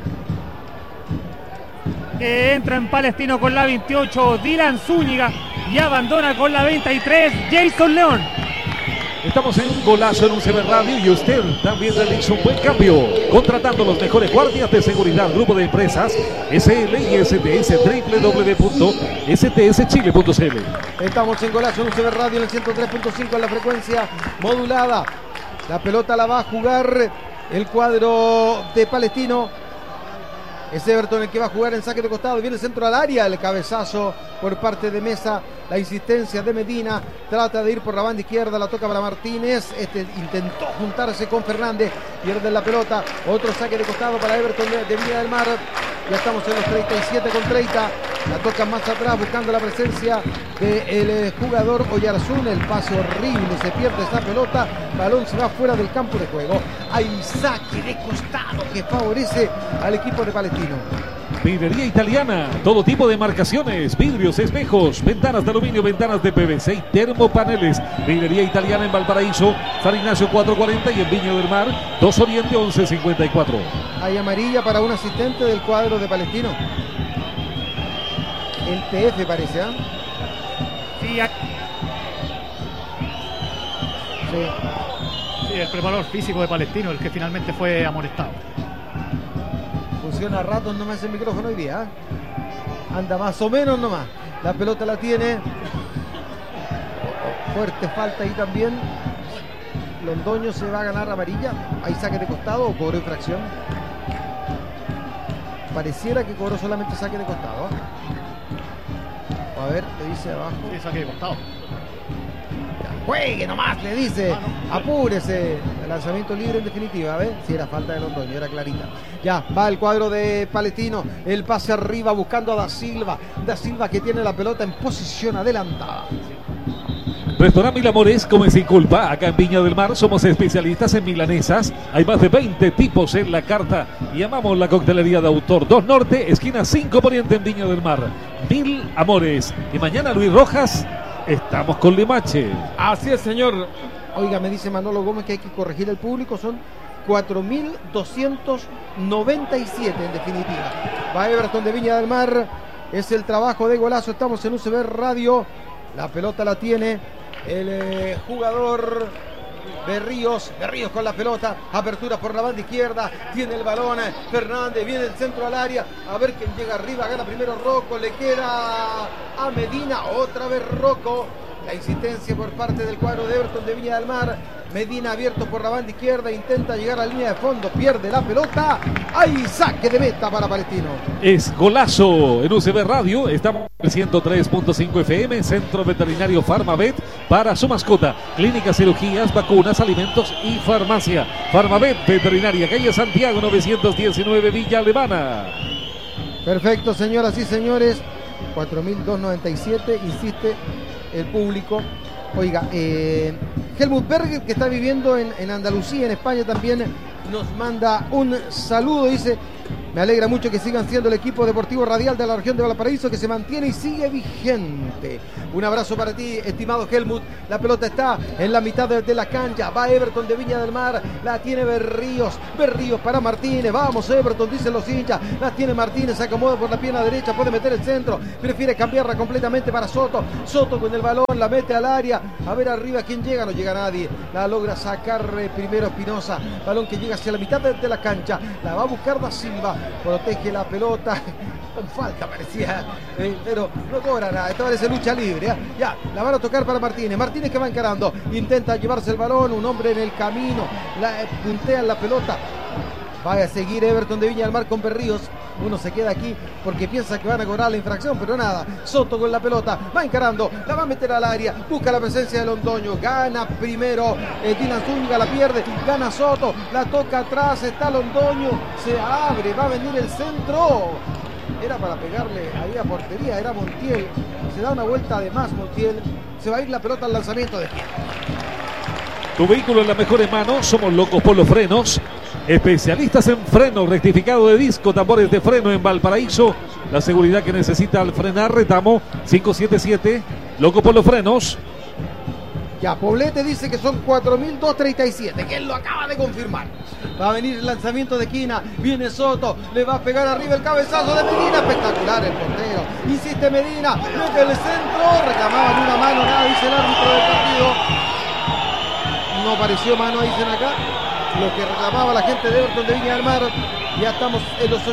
Que entra en Palestino con la 28 Dylan Zúñiga y abandona con la 23 Jason León. Estamos en Golazo en UCB Radio y usted también realiza un buen cambio contratando los mejores guardias de seguridad. Grupo de empresas SL y STS, www.stschile.cl. Estamos en Golazo en UCB Radio en el 103.5 en la frecuencia modulada. La pelota la va a jugar el cuadro de Palestino. Es Everton el que va a jugar en saque de costado. Viene el centro al área. El cabezazo por parte de Mesa. La insistencia de Medina. Trata de ir por la banda izquierda. La toca para Martínez. Intentó juntarse con Fernández. Pierde la pelota. Otro saque de costado para Everton de Viña del Mar. Ya estamos en los 37,30. La toca más atrás buscando la presencia del jugador Oyarzún. El pase horrible. Se pierde esa pelota. Balón se va fuera del campo de juego. Hay saque de costado que favorece al equipo de Palestino. Vidrería Italiana, todo tipo de marcaciones, vidrios, espejos, ventanas de aluminio, ventanas de PVC y termopaneles. Vidrería Italiana en Valparaíso, San Ignacio 440 y en Viña del Mar 2 Oriente 1154. Hay amarilla para un asistente del cuadro de Palestino. El TF parece, ¿ah? Sí, Sí, el preparador físico de Palestino, el que finalmente fue amonestado. Funciona a ratos nomás el micrófono hoy día, anda más o menos nomás. La pelota la tiene. Fuerte falta ahí también. Londoño se va a ganar amarilla. Hay saque de costado o cobró infracción. Pareciera que cobró solamente saque de costado. A ver, le dice abajo. Sí, saque de costado. Juegue nomás, le dice. Apúrese. El lanzamiento libre en definitiva. A ver si era falta de Londoño, era clarita. Ya va el cuadro de Palestino. El pase arriba buscando a Da Silva. Da Silva que tiene la pelota en posición adelantada. Restaurante Mil Amores, come sin culpa. Acá en Viña del Mar somos especialistas en milanesas. Hay más de 20 tipos en la carta. Y amamos la coctelería de autor. 2 Norte, esquina 5 Poniente en Viña del Mar. Mil Amores. Y mañana Luis Rojas. Estamos con Limache. Así es, señor. Oiga, me dice Manolo Gómez que hay que corregir el público. Son 4.297 en definitiva. Va Everton de Viña del Mar. Es el trabajo de Golazo. Estamos en UCB Radio. La pelota la tiene el jugador Berríos con la pelota, apertura por la banda izquierda, tiene el balón Fernández, viene el centro al área, a ver quién llega arriba, gana primero Rocco, le queda a Medina, otra vez Rocco, la insistencia por parte del cuadro de Everton de Viña del Mar. Medina abierto por la banda izquierda, intenta llegar a la línea de fondo, pierde la pelota. ¡Hay saque de meta para Palestino! Es Golazo en UCB Radio. Estamos en 103.5 FM, Centro Veterinario Farmavet para su mascota. Clínicas, cirugías, vacunas, alimentos y farmacia. Farmavet Veterinaria, calle Santiago 919, Villa Alemana. Perfecto, señoras y señores. 4.297, insiste el público. Oiga, Helmut Berger, que está viviendo en Andalucía, en España también, nos manda un saludo. Dice: me alegra mucho que sigan siendo el equipo deportivo radial de la región de Valparaíso, que se mantiene y sigue vigente. Un abrazo para ti, estimado Helmut. La pelota está en la mitad de la cancha. Va Everton de Viña del Mar. La tiene Berríos. Berríos para Martínez. Vamos Everton, dicen los hinchas. La tiene Martínez. Se acomoda por la pierna derecha. Puede meter el centro. Prefiere cambiarla completamente para Soto. Soto con el balón. La mete al área. A ver arriba quién llega. No llega nadie. La logra sacar primero Espinosa. Balón que llega hacia la mitad de la cancha. La va a buscar Da Silva. Protege la pelota. Con falta parecía, pero no cobra nada. Esta vez es lucha libre. Ya, la van a tocar para Martínez. Martínez que va encarando. Intenta llevarse el balón. Un hombre en el camino. Puntea la pelota. Va a seguir Everton de Viña del Mar con Berríos. Uno se queda aquí porque piensa que van a cobrar la infracción, pero nada. Soto con la pelota, va encarando, la va a meter al área, busca la presencia de Londoño, gana primero Dylan Zúñiga, la pierde, gana Soto, la toca atrás, está Londoño, se abre, va a venir el centro. Era para pegarle ahí a portería, era Montiel. Se da una vuelta de más Montiel, se va a ir la pelota al lanzamiento de pie. Tu vehículo en las mejores manos, somos locos por los frenos. Especialistas en freno, rectificado de disco, tambores de freno en Valparaíso. La seguridad que necesita al frenar, Retamo 577, loco por los frenos. Ya, Poblete dice que son 4.237, que él lo acaba de confirmar. Va a venir el lanzamiento de esquina, viene Soto, le va a pegar arriba el cabezazo de Medina, espectacular el portero. Insiste Medina, mete el centro, reclamaban una mano, nada dice el árbitro del partido. No apareció mano, dicen acá. Lo que reclamaba la gente de Everton de Viña del Mar. Ya estamos en los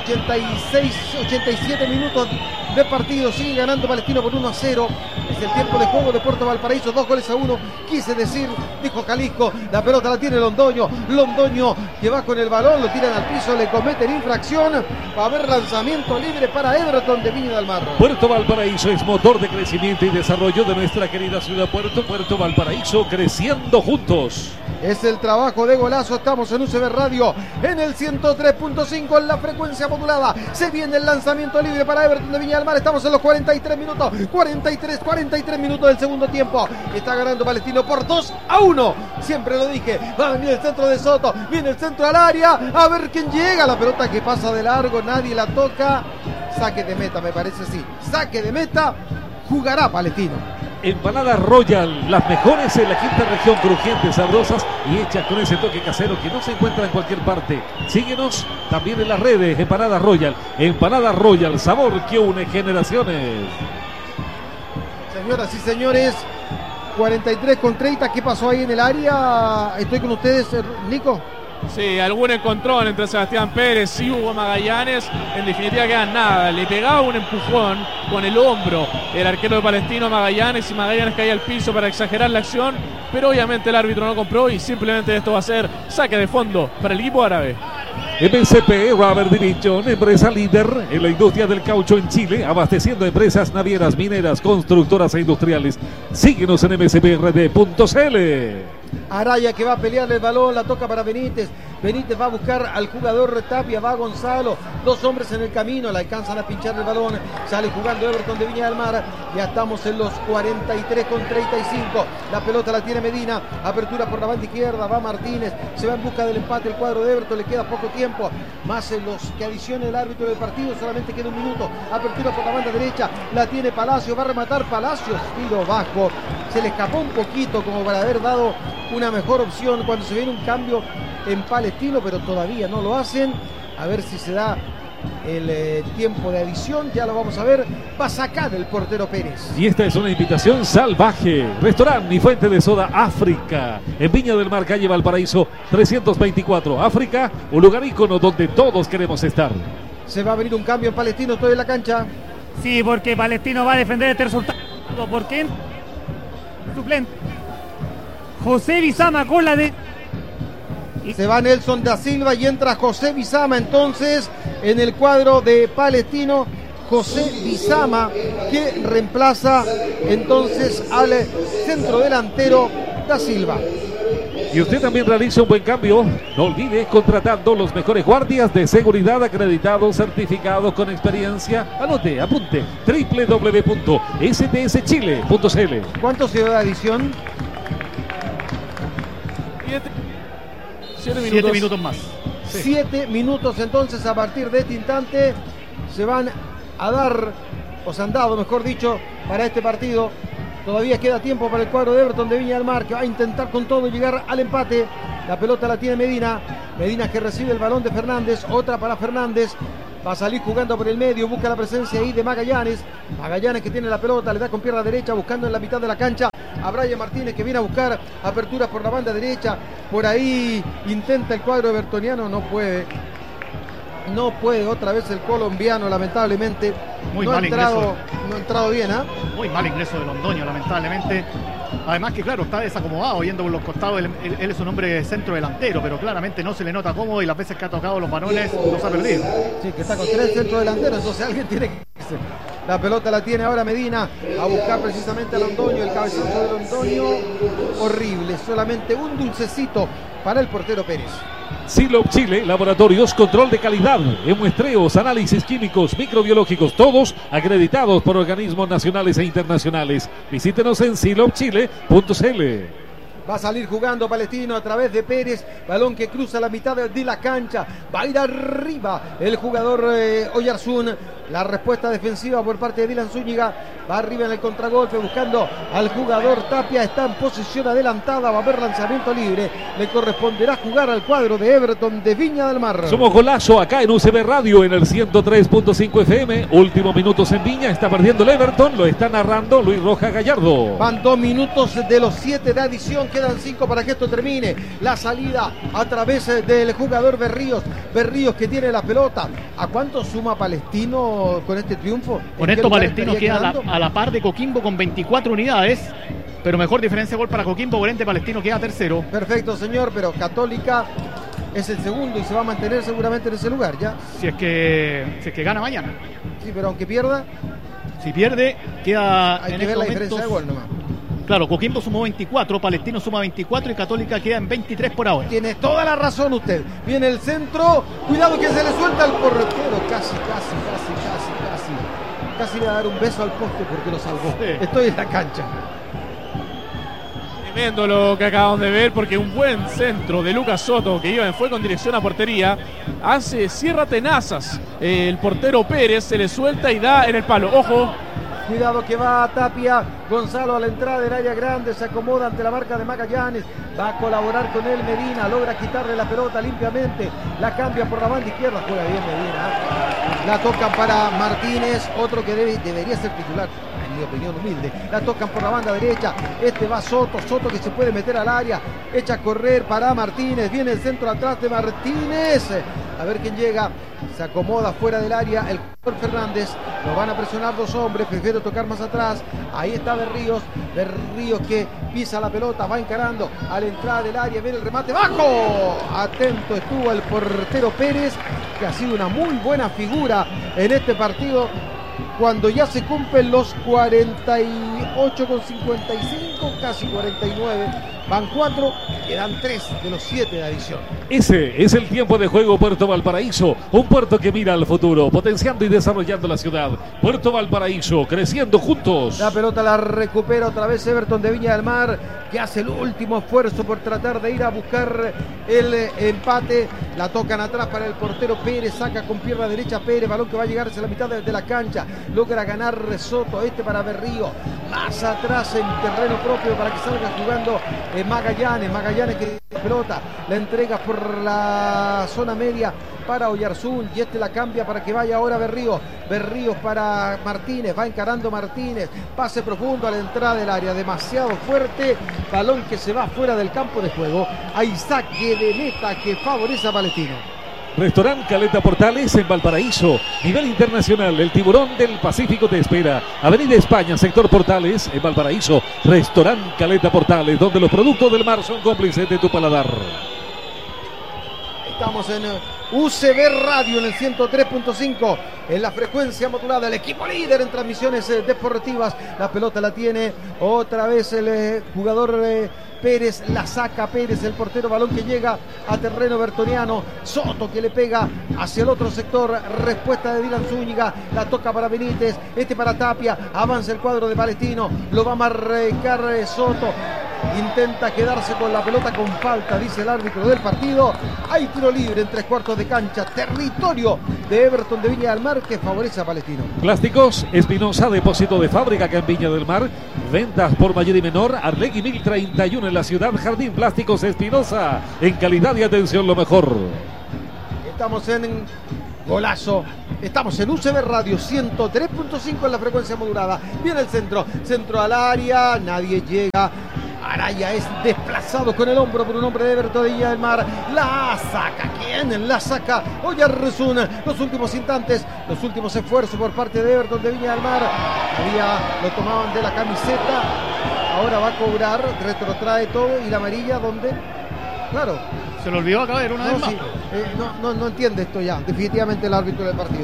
87 minutos de partido. Sigue ganando Palestino por 1-0. Es el tiempo de juego de Puerto Valparaíso. 2-1. Quise decir, dijo Jalisco. La pelota la tiene Londoño. Londoño que va con el balón. Lo tiran al piso. Le cometen infracción. Va a haber lanzamiento libre para Everton de Viña del Mar. Puerto Valparaíso es motor de crecimiento y desarrollo de nuestra querida ciudad Puerto. Puerto Valparaíso, creciendo juntos. Es el trabajo de Golazo. Estamos en UCB Radio en el 103.5 en la frecuencia modulada. Se viene el lanzamiento libre para Everton de Viña del Mar. Estamos en los 43 minutos. 43 minutos del segundo tiempo. Está ganando Palestino por 2-1. Siempre lo dije. Va a venir el centro de Soto. Viene el centro al área. A ver quién llega. La pelota que pasa de largo. Nadie la toca. Saque de meta, me parece, sí. Saque de meta. Jugará Palestino. Empanadas Royal, las mejores en la quinta región, crujientes, sabrosas y hechas con ese toque casero que no se encuentra en cualquier parte. Síguenos también en las redes. Empanadas Royal, sabor que une generaciones. Señoras y señores, 43-30, ¿qué pasó ahí en el área? Estoy con ustedes, Nico. Sí, algún encontrón entre Sebastián Pérez y Hugo Magallanes. En definitiva quedan nada. Le pegaba un empujón con el hombro el arquero de Palestino Magallanes, y Magallanes caía al piso para exagerar la acción, pero obviamente el árbitro no compró y simplemente esto va a ser saque de fondo para el equipo árabe. MCP Rubber Division, empresa líder en la industria del caucho en Chile, abasteciendo empresas navieras, mineras, constructoras e industriales. Síguenos en mcprd.cl. Araya que va a pelearle el balón, la toca para Benítez. Benítez va a buscar al jugador Tapia, va Gonzalo. Dos hombres en el camino, le alcanzan a pinchar el balón. Sale jugando Everton de Viña del Mar. Ya estamos en los 43-35. La pelota la tiene Medina. Apertura por la banda izquierda, va Martínez. Se va en busca del empate el cuadro de Everton. Le queda poco tiempo. Más en los que adicione el árbitro del partido. Solamente queda un minuto. Apertura por la banda derecha. La tiene Palacio. Va a rematar Palacios. Tiro bajo. Se le escapó un poquito como para haber dado una mejor opción cuando se viene un cambio en Palestino, pero todavía no lo hacen. A ver si se da el tiempo de adición, ya lo vamos a ver. Va a sacar el portero Pérez. Y esta es una invitación salvaje. Restaurante y fuente de soda África, en Viña del Mar, calle Valparaíso 324. África, un lugar ícono donde todos queremos estar. Se va a venir un cambio en Palestino, estoy en la cancha. Sí, porque Palestino va a defender este resultado. Porque suplente José Bizama con la de... Se va Nelson da Silva y entra José Bizama entonces en el cuadro de Palestino. José Bizama que reemplaza entonces al centro delantero da Silva. Y usted también realiza un buen cambio. No olvide, contratando los mejores guardias de seguridad acreditados, certificados con experiencia. Anote, apunte, www.stschile.cl. ¿Cuánto se da de adición? 7 minutos más. Sí. 7 minutos entonces a partir de este instante se van a dar, o se han dado, mejor dicho, para este partido. Todavía queda tiempo para el cuadro de Everton de Viña del Mar, que va a intentar con todo llegar al empate. La pelota la tiene Medina. Medina que recibe el balón de Fernández. Otra para Fernández. Va a salir jugando por el medio. Busca la presencia ahí de Magallanes. Magallanes que tiene la pelota. Le da con pierna derecha buscando en la mitad de la cancha a Brian Martínez, que viene a buscar aperturas por la banda derecha. Por ahí intenta el cuadro evertoniano. No puede. No puede otra vez el colombiano, lamentablemente. Muy no mal ingreso. No ha entrado bien, ¿ah? Muy mal ingreso de Londoño, lamentablemente. Además que, claro, está desacomodado yendo por los costados. Él es un hombre centro delantero, pero claramente no se le nota cómodo y las veces que ha tocado los balones los ha perdido. Sí, que está con 3 centros delanteros, entonces alguien tiene que irse. La pelota la tiene ahora Medina a buscar precisamente a Londoño, el cabezazo de Londoño. Horrible, solamente un dulcecito para el portero Pérez. Silop Chile, laboratorios, control de calidad, muestreos, análisis químicos, microbiológicos, todos acreditados por organismos nacionales e internacionales. Visítenos en silopchile.cl. Va a salir jugando Palestino a través de Pérez. Balón que cruza la mitad de la cancha. Va a ir arriba el jugador Oyarzún. La respuesta defensiva por parte de Dylan Zúñiga. Va arriba en el contragolpe buscando al jugador Tapia. Está en posición adelantada. Va a haber lanzamiento libre. Le corresponderá jugar al cuadro de Everton de Viña del Mar. Somos Golazo acá en UCB Radio en el 103.5 FM. Últimos minutos en Viña. Está perdiendo el Everton. Lo está narrando Luis Rojas Gallardo. Van 2 minutos de los 7 de adición. Quedan 5 para que esto termine. La salida a través del jugador Berríos. Berríos que tiene la pelota. ¿A cuánto suma Palestino con este triunfo? Con esto Palestino queda a la par de Coquimbo con 24 unidades. Pero mejor diferencia de gol para Coquimbo. Por ende Palestino queda tercero. Perfecto, señor. Pero Católica es el segundo y se va a mantener seguramente en ese lugar ya. Si es que gana mañana. Sí, pero aunque pierda. Si pierde, queda. Hay que ver la diferencia de gol nomás. Claro, Coquimbo sumó 24, Palestino suma 24 y Católica queda en 23 por ahora. Tiene toda la razón usted. Viene el centro. Cuidado que se le suelta al portero. Casi. Casi le va a dar un beso al poste porque lo salvó. Sí. Estoy en la cancha. Tremendo lo que acabamos de ver, porque un buen centro de Lucas Soto que fue con dirección a portería. Cierra tenazas. El portero Pérez se le suelta y da en el palo. Ojo. Cuidado que va Tapia, Gonzalo a la entrada del área grande, se acomoda ante la marca de Magallanes, va a colaborar con él Medina, logra quitarle la pelota limpiamente, la cambia por la banda izquierda, juega bien Medina, la tocan para Martínez, otro que debería ser titular, en mi opinión humilde, la tocan por la banda derecha, va Soto que se puede meter al área, echa a correr para Martínez, viene el centro atrás de Martínez, a ver quién llega, se acomoda fuera del área el jugador Fernández, lo van a presionar 2 hombres, prefiero tocar más atrás, ahí está Berríos que pisa la pelota, va encarando a la entrada del área, viene el remate bajo, atento estuvo el portero Pérez, que ha sido una muy buena figura en este partido, cuando ya se cumplen los 48,55, casi 49, van 4, quedan 3 de los 7 de adición. Ese es el tiempo de juego Puerto Valparaíso, un puerto que mira al futuro, potenciando y desarrollando la ciudad. Puerto Valparaíso, creciendo juntos. La pelota la recupera otra vez Everton de Viña del Mar, que hace el último esfuerzo por tratar de ir a buscar el empate. La tocan atrás para el portero Pérez, saca con pierna derecha Pérez, balón que va a llegar hacia la mitad de la cancha, logra ganar Soto, para Berrío, más atrás en terreno propio para que salga jugando Magallanes que la pelota la entrega por la zona media para Oyarzún y la cambia para que vaya ahora Berríos para Martínez, va encarando Martínez, pase profundo a la entrada del área, demasiado fuerte, balón que se va fuera del campo de juego, hay saque de meta que favorece a Palestino. Restaurant Caleta Portales en Valparaíso, nivel internacional, el tiburón del Pacífico te espera. Avenida España, sector Portales en Valparaíso. Restaurant Caleta Portales, donde los productos del mar son cómplices de tu paladar. Estamos en UCB Radio en el 103.5 en la frecuencia modulada, el equipo líder en transmisiones deportivas. La pelota la tiene otra vez el jugador Pérez, la saca Pérez, el portero, balón que llega a terreno bertoniano, Soto que le pega hacia el otro sector, respuesta de Dylan Zúñiga, la toca para Benítez, para Tapia, avanza el cuadro de Palestino, lo va a marcar Soto, intenta quedarse con la pelota con falta, dice el árbitro del partido. Hay tiro libre en 3/4 de cancha, territorio de Everton de Viña del Mar, que favorece a Palestino. Plásticos Espinosa, depósito de fábrica acá en Viña del Mar. Ventas por mayor y menor. Arlegui 1031 en la ciudad. Jardín Plásticos Espinosa. En calidad y atención lo mejor. Estamos en Golazo. Estamos en UCB Radio 103.5 en la frecuencia modulada. Viene el centro al área. Nadie llega. Araya es desplazado con el hombro por un hombre de Everton de Viña del Mar. La saca. ¿Quién la saca? Oyarzún. Los últimos instantes, los últimos esfuerzos por parte de Everton de Viña del Mar. Lo tomaban de la camiseta. Ahora va a cobrar. Retrotrae todo. Y la amarilla, ¿dónde? Claro. Se lo olvidó caer una vez más. Sí, no entiende esto ya. Definitivamente el árbitro del partido.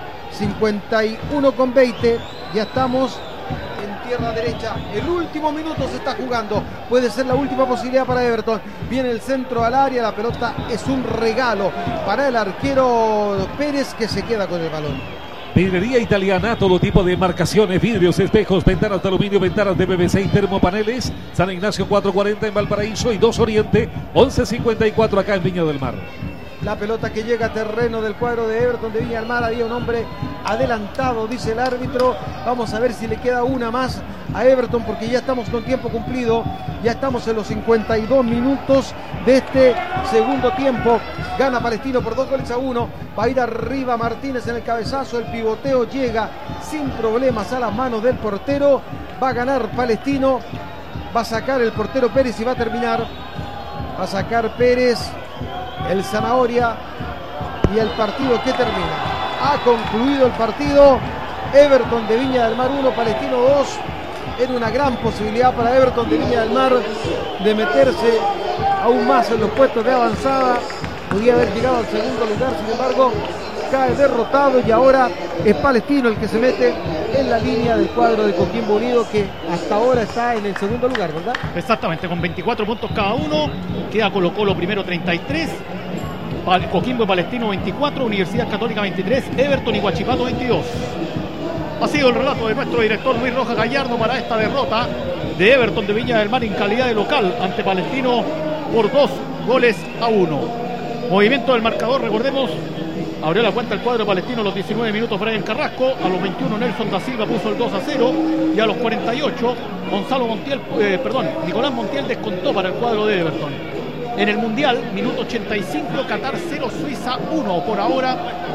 51:20. Ya estamos en tierra derecha. El último minuto se está jugando. Puede ser la última posibilidad para Everton. Viene el centro al área. La pelota es un regalo para el arquero Pérez, que se queda con el balón. Vidrería italiana, todo tipo de marcaciones, vidrios, espejos, ventanas de aluminio, ventanas de PVC y termopaneles. San Ignacio 440 en Valparaíso y 2 Oriente 1154 acá en Viña del Mar. La pelota que llega a terreno del cuadro de Everton de Viña del Mar. Había un hombre adelantado, dice el árbitro. Vamos a ver si le queda una más a Everton, porque ya estamos con tiempo cumplido. Ya estamos en los 52 minutos de este segundo tiempo. Gana Palestino por 2-1. Va a ir arriba Martínez en el cabezazo. El pivoteo llega sin problemas a las manos del portero. Va a ganar Palestino. Va a sacar el portero Pérez y va a terminar. Va a sacar Pérez el Zanahoria, y el partido que termina. Ha concluido el partido. Everton de Viña del Mar 1, Palestino 2. Era una gran posibilidad para Everton de Viña del Mar de meterse aún más en los puestos de avanzada. Podía haber llegado al segundo lugar, sin embargo cae derrotado, y ahora es Palestino el que se mete en la línea del cuadro de Coquimbo Unido, que hasta ahora está en el segundo lugar, ¿verdad? Exactamente, con 24 puntos cada uno. Queda Colo Colo primero 33, Coquimbo y Palestino 24, Universidad Católica 23, Everton y Huachipato 22. Ha sido el relato de nuestro director Luis Rojas Gallardo para esta derrota de Everton de Viña del Mar en calidad de local ante Palestino por 2-1. Movimiento del marcador, recordemos. Abrió la cuenta el cuadro palestino a los 19 minutos Brian Carrasco, a los 21 Nelson da Silva puso el 2-0 y a los 48 Nicolás Montiel descontó para el cuadro de Everton. En el Mundial, minuto 85, Qatar 0, Suiza 1. Por ahora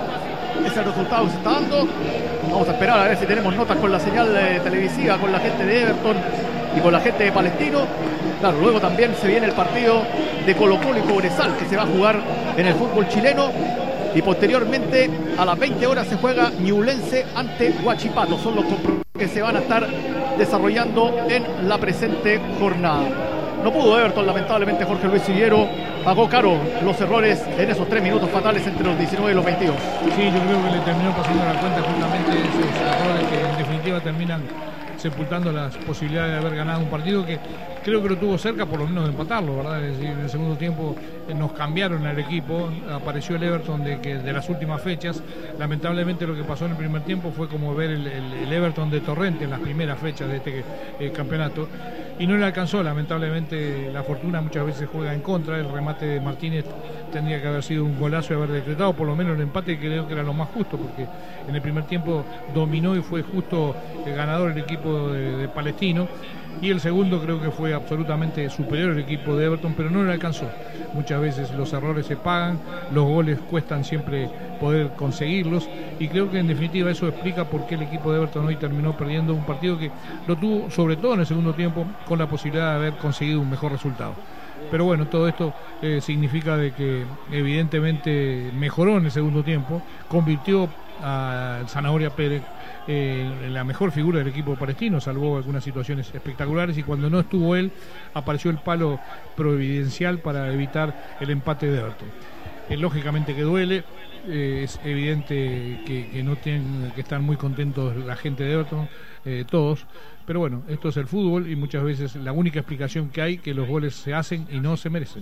ese es el resultado que se está dando. Vamos a esperar a ver si tenemos notas con la señal televisiva, con la gente de Everton y con la gente de Palestino. Claro, luego también se viene el partido de Colo Colo y Cobresal, que se va a jugar en el fútbol chileno. Y posteriormente a las 20 horas se juega Ñublense ante Huachipato. Son los compromisos que se van a estar desarrollando en la presente jornada. No pudo Everton, lamentablemente. Jorge Luis Siguero pagó caro los errores en esos 3 minutos fatales entre los 19 y los 22. Sí, yo creo que le terminó pasando la cuenta justamente esos errores que en definitiva terminan sepultando las posibilidades de haber ganado un partido que creo que lo tuvo cerca por lo menos de empatarlo, ¿verdad? Es decir, en el segundo tiempo nos cambiaron al equipo, apareció el Everton de las últimas fechas. Lamentablemente lo que pasó en el primer tiempo fue como ver el Everton de Torrente en las primeras fechas de este campeonato, y no le alcanzó. Lamentablemente la fortuna muchas veces juega en contra. El remate de Martínez tendría que haber sido un golazo y haber decretado por lo menos el empate, que creo que era lo más justo, porque en el primer tiempo dominó y fue justo el ganador el equipo de Palestino, y el segundo creo que fue absolutamente superior el equipo de Everton, pero no le alcanzó. Muchas veces los errores se pagan, los goles cuestan siempre poder conseguirlos, y creo que en definitiva eso explica por qué el equipo de Everton hoy terminó perdiendo un partido que lo tuvo sobre todo en el segundo tiempo con la posibilidad de haber conseguido un mejor resultado. Pero bueno, todo esto significa de que evidentemente mejoró en el segundo tiempo, convirtió a Zanahoria Pérez en la mejor figura del equipo palestino, salvó algunas situaciones espectaculares, y cuando no estuvo él apareció el palo providencial para evitar el empate de Everton. Lógicamente que duele, es evidente que no tienen que estar muy contentos la gente de Everton, todos, pero bueno, esto es el fútbol, y muchas veces la única explicación que hay que los goles se hacen y no se merecen.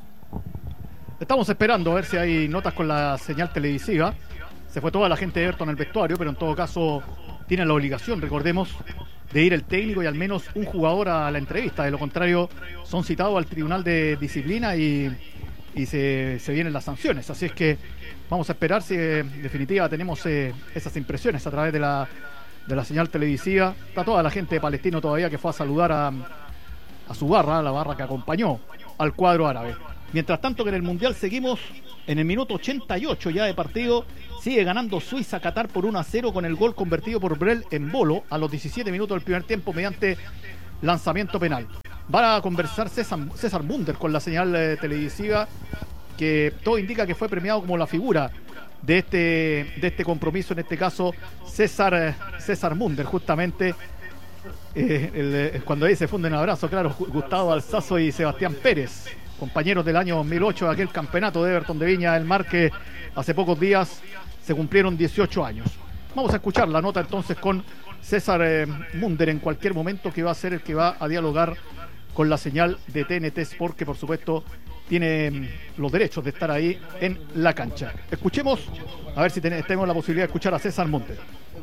Estamos esperando a ver si hay notas con la señal televisiva. Se fue toda la gente de Everton al vestuario, pero en todo caso tienen la obligación, recordemos, de ir el técnico y al menos un jugador a la entrevista. De lo contrario, son citados al Tribunal de Disciplina y se vienen las sanciones. Así es que vamos a esperar si en definitiva tenemos esas impresiones a través de la señal televisiva. Está toda la gente de Palestino todavía que fue a saludar a su barra, la barra que acompañó al cuadro árabe. Mientras tanto que en el Mundial seguimos en el minuto 88 ya de partido. Sigue ganando Suiza Qatar por 1-0 con el gol convertido por Brel en Bolo a los 17 minutos del primer tiempo mediante lanzamiento penal. Va a conversar César Munder con la señal televisiva, que todo indica que fue premiado como la figura de este compromiso, en este caso César Munder, justamente cuando ahí se funden un abrazo, claro, Gustavo Alzazo y Sebastián Pérez, compañeros del año 2008 de aquel campeonato de Everton de Viña del Mar, que hace pocos días se cumplieron 18 años. Vamos a escuchar la nota entonces con César Munder en cualquier momento, que va a ser el que va a dialogar con la señal de TNT Sport, que por supuesto tiene los derechos de estar ahí en la cancha. Escuchemos, a ver si tenemos la posibilidad de escuchar a César Munder.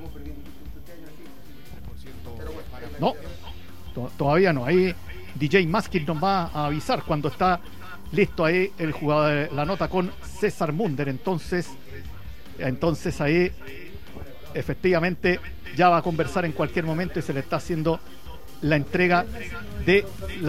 No, todavía no. Ahí DJ Maskin nos va a avisar cuando está listo ahí el jugador, la nota con César Munder. Entonces ahí efectivamente ya va a conversar en cualquier momento y se le está haciendo la entrega de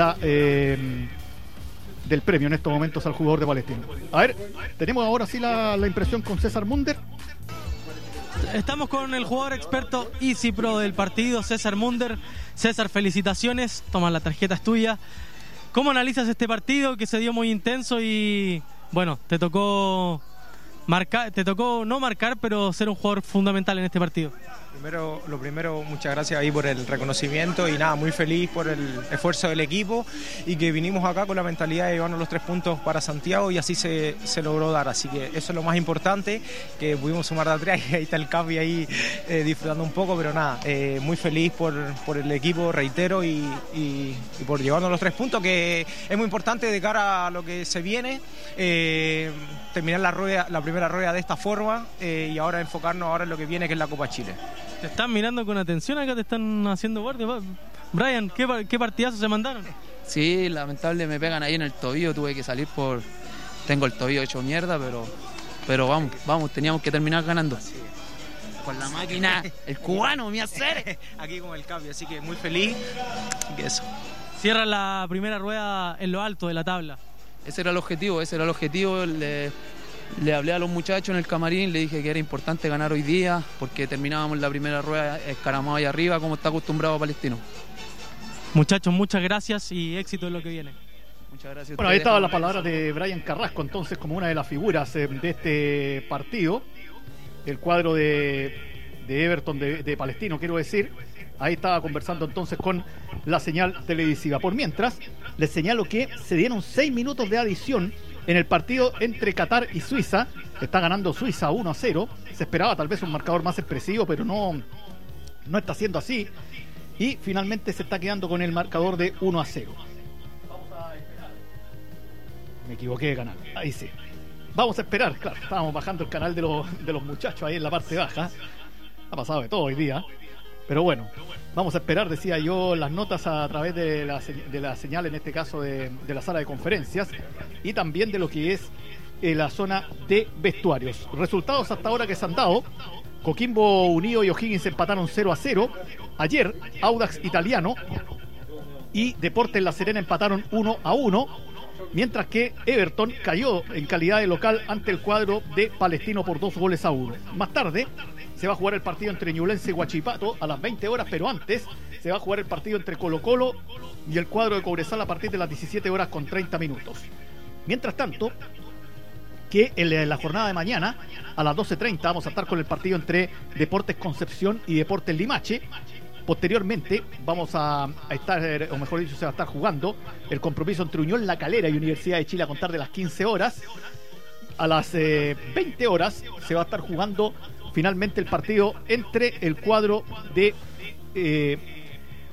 del premio en estos momentos al jugador de Palestino. A ver, tenemos ahora sí la impresión con César Munder. Estamos con el jugador experto Easy Pro del partido, César Munder. César, felicitaciones, toma, la tarjeta es tuya. ¿Cómo analizas este partido que se dio muy intenso y bueno, te tocó no marcar, pero ser un jugador fundamental en este partido? Lo primero, muchas gracias ahí por el reconocimiento y nada, muy feliz por el esfuerzo del equipo y que vinimos acá con la mentalidad de llevarnos los 3 puntos para Santiago y así se logró dar, así que eso es lo más importante, que pudimos sumar de atrás y ahí está el Capi ahí disfrutando un poco, pero nada, muy feliz por el equipo, reitero, y por llevarnos los 3 puntos, que es muy importante de cara a lo que se viene, terminar la primera rueda de esta forma y ahora enfocarnos ahora en lo que viene, que es la Copa Chile. Te están mirando con atención acá, te están haciendo guardia. Brian, ¿qué partidazos se mandaron? Sí, lamentable, me pegan ahí en el tobillo, tuve que salir tengo el tobillo hecho mierda, pero vamos, teníamos que terminar ganando. Sí. Con la máquina, el cubano, mi hacer. Aquí con el cambio, así que muy feliz. Que eso. Cierra la primera rueda en lo alto de la tabla. Ese era el objetivo. Le hablé a los muchachos en el camarín, le dije que era importante ganar hoy día porque terminábamos la primera rueda escaramado ahí arriba, como está acostumbrado Palestino. Muchachos, muchas gracias y éxito en lo que viene. Muchas gracias. Bueno, ahí estaba la palabra de Brian Carrasco, entonces, como una de las figuras de este partido, el cuadro de Everton de Palestino, quiero decir. Ahí estaba conversando entonces con la señal televisiva. Por mientras, les señalo que se dieron 6 minutos de adición en el partido entre Qatar y Suiza. Está ganando Suiza 1-0. Se esperaba tal vez un marcador más expresivo, pero no está siendo así. Y finalmente se está quedando con el marcador de 1-0. Me equivoqué de canal. Ahí sí. Vamos a esperar. Claro, estábamos bajando el canal de los muchachos ahí en la parte baja. Ha pasado de todo hoy día. Pero bueno, vamos a esperar, decía yo, las notas a través de la señal, en este caso de la sala de conferencias, y también de lo que es la zona de vestuarios. Resultados hasta ahora que se han dado: Coquimbo Unido y O'Higgins empataron 0-0. Ayer, Audax Italiano y Deportes La Serena empataron 1-1. Mientras que Everton cayó en calidad de local ante el cuadro de Palestino por 2-1. Más tarde se va a jugar el partido entre Ñublense y Huachipato a las 20 horas, pero antes se va a jugar el partido entre Colo-Colo y el cuadro de Cobresal a partir de las 17 horas con 30 minutos. Mientras tanto, que en la jornada de mañana a las 12:30 vamos a estar con el partido entre Deportes Concepción y Deportes Limache. Posteriormente vamos a estar, o mejor dicho, se va a estar jugando el compromiso entre Unión La Calera y Universidad de Chile a contar de las 15 horas. A las 20 horas se va a estar jugando finalmente el partido entre el cuadro de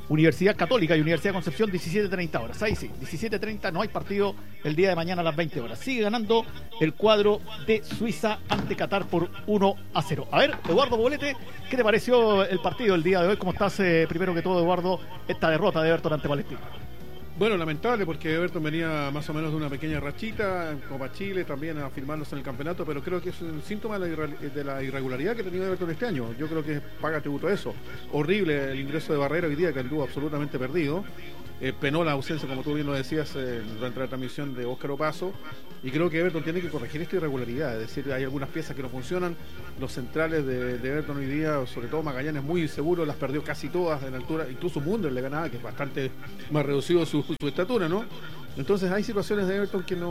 Universidad Católica y Universidad de Concepción, 17:30 horas. Ahí sí, 17:30, no hay partido el día de mañana a las 20 horas. Sigue ganando el cuadro de Suiza ante Qatar por 1-0. A ver, Eduardo Poblete, ¿qué te pareció el partido el día de hoy? ¿Cómo estás, primero que todo, Eduardo, esta derrota de Everton ante Palestino? Bueno, lamentable porque Everton venía más o menos de una pequeña rachita, Copa Chile también afirmándose en el campeonato, pero creo que es un síntoma de la irregularidad que ha tenido Everton este año. Yo creo que paga tributo a eso. Horrible el ingreso de Barrera hoy día, que anduvo absolutamente perdido. Penó la ausencia, como tú bien lo decías, durante la transmisión de Óscar Opaso, y creo que Everton tiene que corregir esta irregularidad, es decir, hay algunas piezas que no funcionan. Los centrales de Everton hoy día, sobre todo Magallanes, muy inseguro, las perdió casi todas en altura, incluso Munder le ganaba, que es bastante más reducido su estatura, ¿no? Entonces hay situaciones de Everton que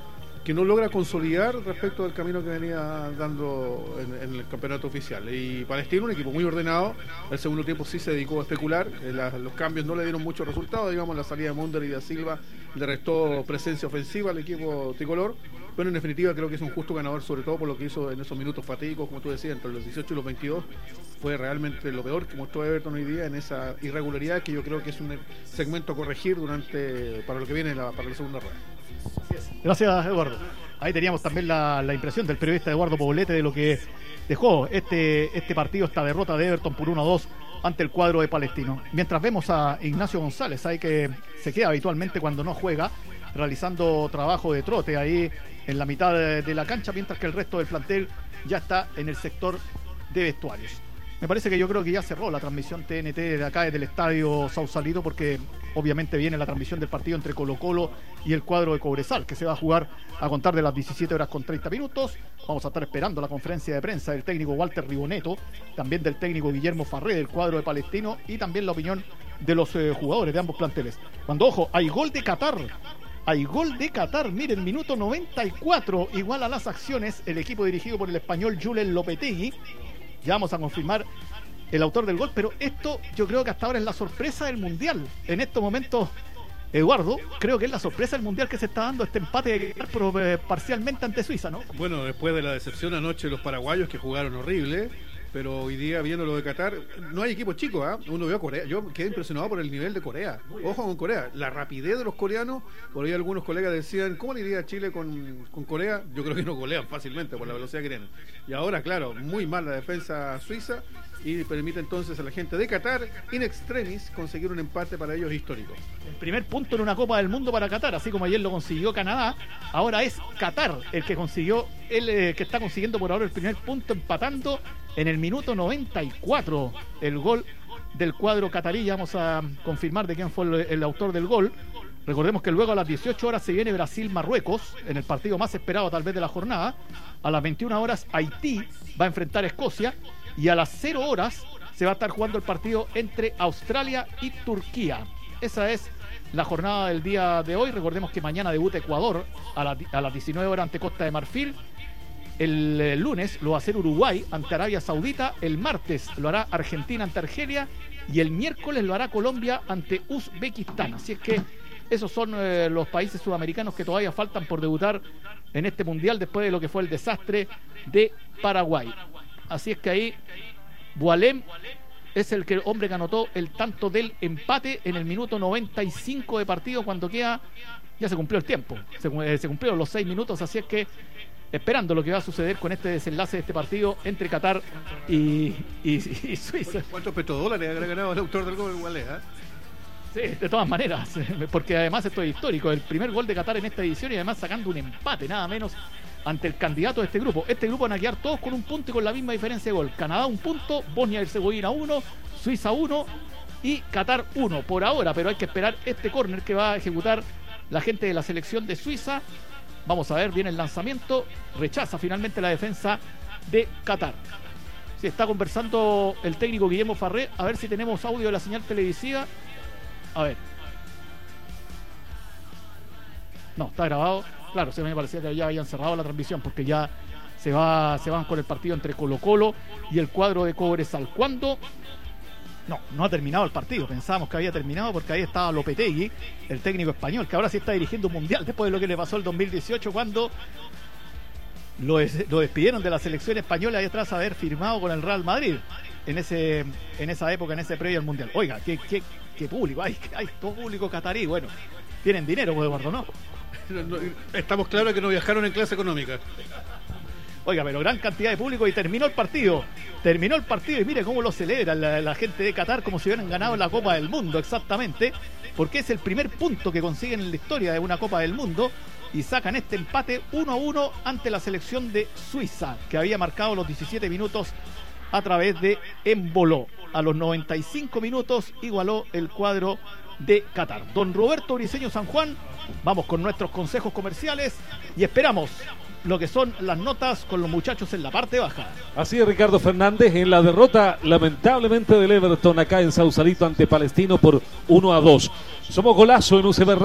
no logra consolidar respecto al camino que venía dando en el campeonato oficial. Y Palestino, un equipo muy ordenado, el segundo tiempo sí se dedicó a especular, los cambios no le dieron mucho resultado, digamos, la salida de Munder y de Silva le restó presencia ofensiva al equipo tricolor, pero en definitiva creo que es un justo ganador, sobre todo por lo que hizo en esos minutos fatídicos, como tú decías, entre los 18 y los 22, fue realmente lo peor que mostró Everton hoy día en esa irregularidad que yo creo que es un segmento a corregir para lo que viene para la segunda rueda. Gracias, Eduardo. Ahí teníamos también la impresión del periodista Eduardo Poblete de lo que dejó este partido, esta derrota de Everton por 1-2 ante el cuadro de Palestino. Mientras vemos a Ignacio González, ahí que se queda habitualmente cuando no juega, realizando trabajo de trote ahí en la mitad de la cancha, mientras que el resto del plantel ya está en el sector de vestuarios. Me parece que yo creo que ya cerró la transmisión TNT de acá desde el estadio Sausalito, porque obviamente viene la transmisión del partido entre Colo-Colo y el cuadro de Cobresal, que se va a jugar a contar de las 17:30. Vamos a estar esperando la conferencia de prensa del técnico Walter Riboneto, también del técnico Guillermo Farré del cuadro de Palestino, y también la opinión de los jugadores de ambos planteles. Cuando, ojo, hay gol de Qatar. Hay gol de Qatar, miren, minuto 94, igual a las acciones, el equipo dirigido por el español Julen Lopetegui. Ya vamos a confirmar el autor del gol, pero esto yo creo que hasta ahora es la sorpresa del Mundial. En estos momentos, Eduardo, creo que es la sorpresa del Mundial que se está dando este empate de Qatar, pero parcialmente ante Suiza, ¿no? Bueno, después de la decepción anoche de los paraguayos que jugaron horrible, pero hoy día viendo lo de Qatar, no hay equipo chico, ¿eh? Uno vio a Corea, yo quedé impresionado por el nivel de Corea. Ojo con Corea, la rapidez de los coreanos. Por ahí algunos colegas decían, ¿cómo le iría a Chile con Corea? Yo creo que no golean fácilmente por la velocidad que tienen. Y ahora, claro, muy mal la defensa suiza, y permite entonces a la gente de Qatar, in extremis, conseguir un empate para ellos histórico. El primer punto en una Copa del Mundo para Qatar, así como ayer lo consiguió Canadá, ahora es Qatar el que consiguió, que está consiguiendo por ahora el primer punto, empatando en el minuto 94 el gol del cuadro catarí. Ya vamos a confirmar de quién fue el autor del gol. Recordemos que luego a las 18 horas se viene Brasil-Marruecos, en el partido más esperado tal vez de la jornada. A las 21 horas Haití va a enfrentar a Escocia, y a las 0 horas se va a estar jugando el partido entre Australia y Turquía. Esa es la jornada del día de hoy. Recordemos que mañana debuta Ecuador a las 19 horas ante Costa de Marfil. El lunes lo va a hacer Uruguay ante Arabia Saudita. El martes lo hará Argentina ante Argelia. Y el miércoles lo hará Colombia ante Uzbekistán. Así es que esos son los países sudamericanos que todavía faltan por debutar en este mundial después de lo que fue el desastre de Paraguay. Así es que ahí Boalem es el hombre que anotó el tanto del empate en el minuto 95 de partido, cuando queda, ya se cumplió el tiempo, se cumplieron los 6 minutos, así es que esperando lo que va a suceder con este desenlace de este partido entre Qatar y Suiza. ¿Cuántos petrodólares habrá ganado el autor del gol igual es, Sí, de todas maneras, porque además esto es histórico, el primer gol de Qatar en esta edición, y además sacando un empate nada menos ante el candidato de este grupo. Este grupo van a quedar todos con un punto y con la misma diferencia de gol. Canadá 1 punto, Bosnia y Herzegovina 1, Suiza 1 y Qatar 1 por ahora, pero hay que esperar este córner que va a ejecutar la gente de la selección de Suiza. Vamos a ver, viene el lanzamiento, rechaza finalmente la defensa de Qatar. Se está conversando el técnico Guillermo Farré, a ver si tenemos audio de la señal televisiva. A ver. No, está grabado. Claro, se me parecía que ya habían cerrado la transmisión, porque ya se van con el partido entre Colo-Colo y el cuadro de Cobresal. ¿Cuándo? No ha terminado el partido. Pensábamos que había terminado, porque ahí estaba Lopetegui, el técnico español, que ahora sí está dirigiendo un mundial después de lo que le pasó el 2018, cuando lo despidieron de la selección española y tras haber firmado con el Real Madrid en esa época, en ese previo al mundial. Oiga, qué qué público, hay todo público catarí. Bueno, tienen dinero, pues, Eduardo, ¿no? Estamos claros que no viajaron en clase económica. Oiga, pero gran cantidad de público y terminó el partido y mire cómo lo celebra la gente de Qatar como si hubieran ganado la Copa del Mundo, exactamente, porque es el primer punto que consiguen en la historia de una Copa del Mundo y sacan este empate 1-1 ante la selección de Suiza, que había marcado los 17 minutos a través de Emboló. A los 95 minutos igualó el cuadro de Qatar. Don Roberto Briceño San Juan, vamos con nuestros consejos comerciales y esperamos lo que son las notas con los muchachos en la parte baja. Así es, Ricardo Fernández, en la derrota lamentablemente del Everton acá en Sausalito ante Palestino por 1-2. Somos Golazo en UCB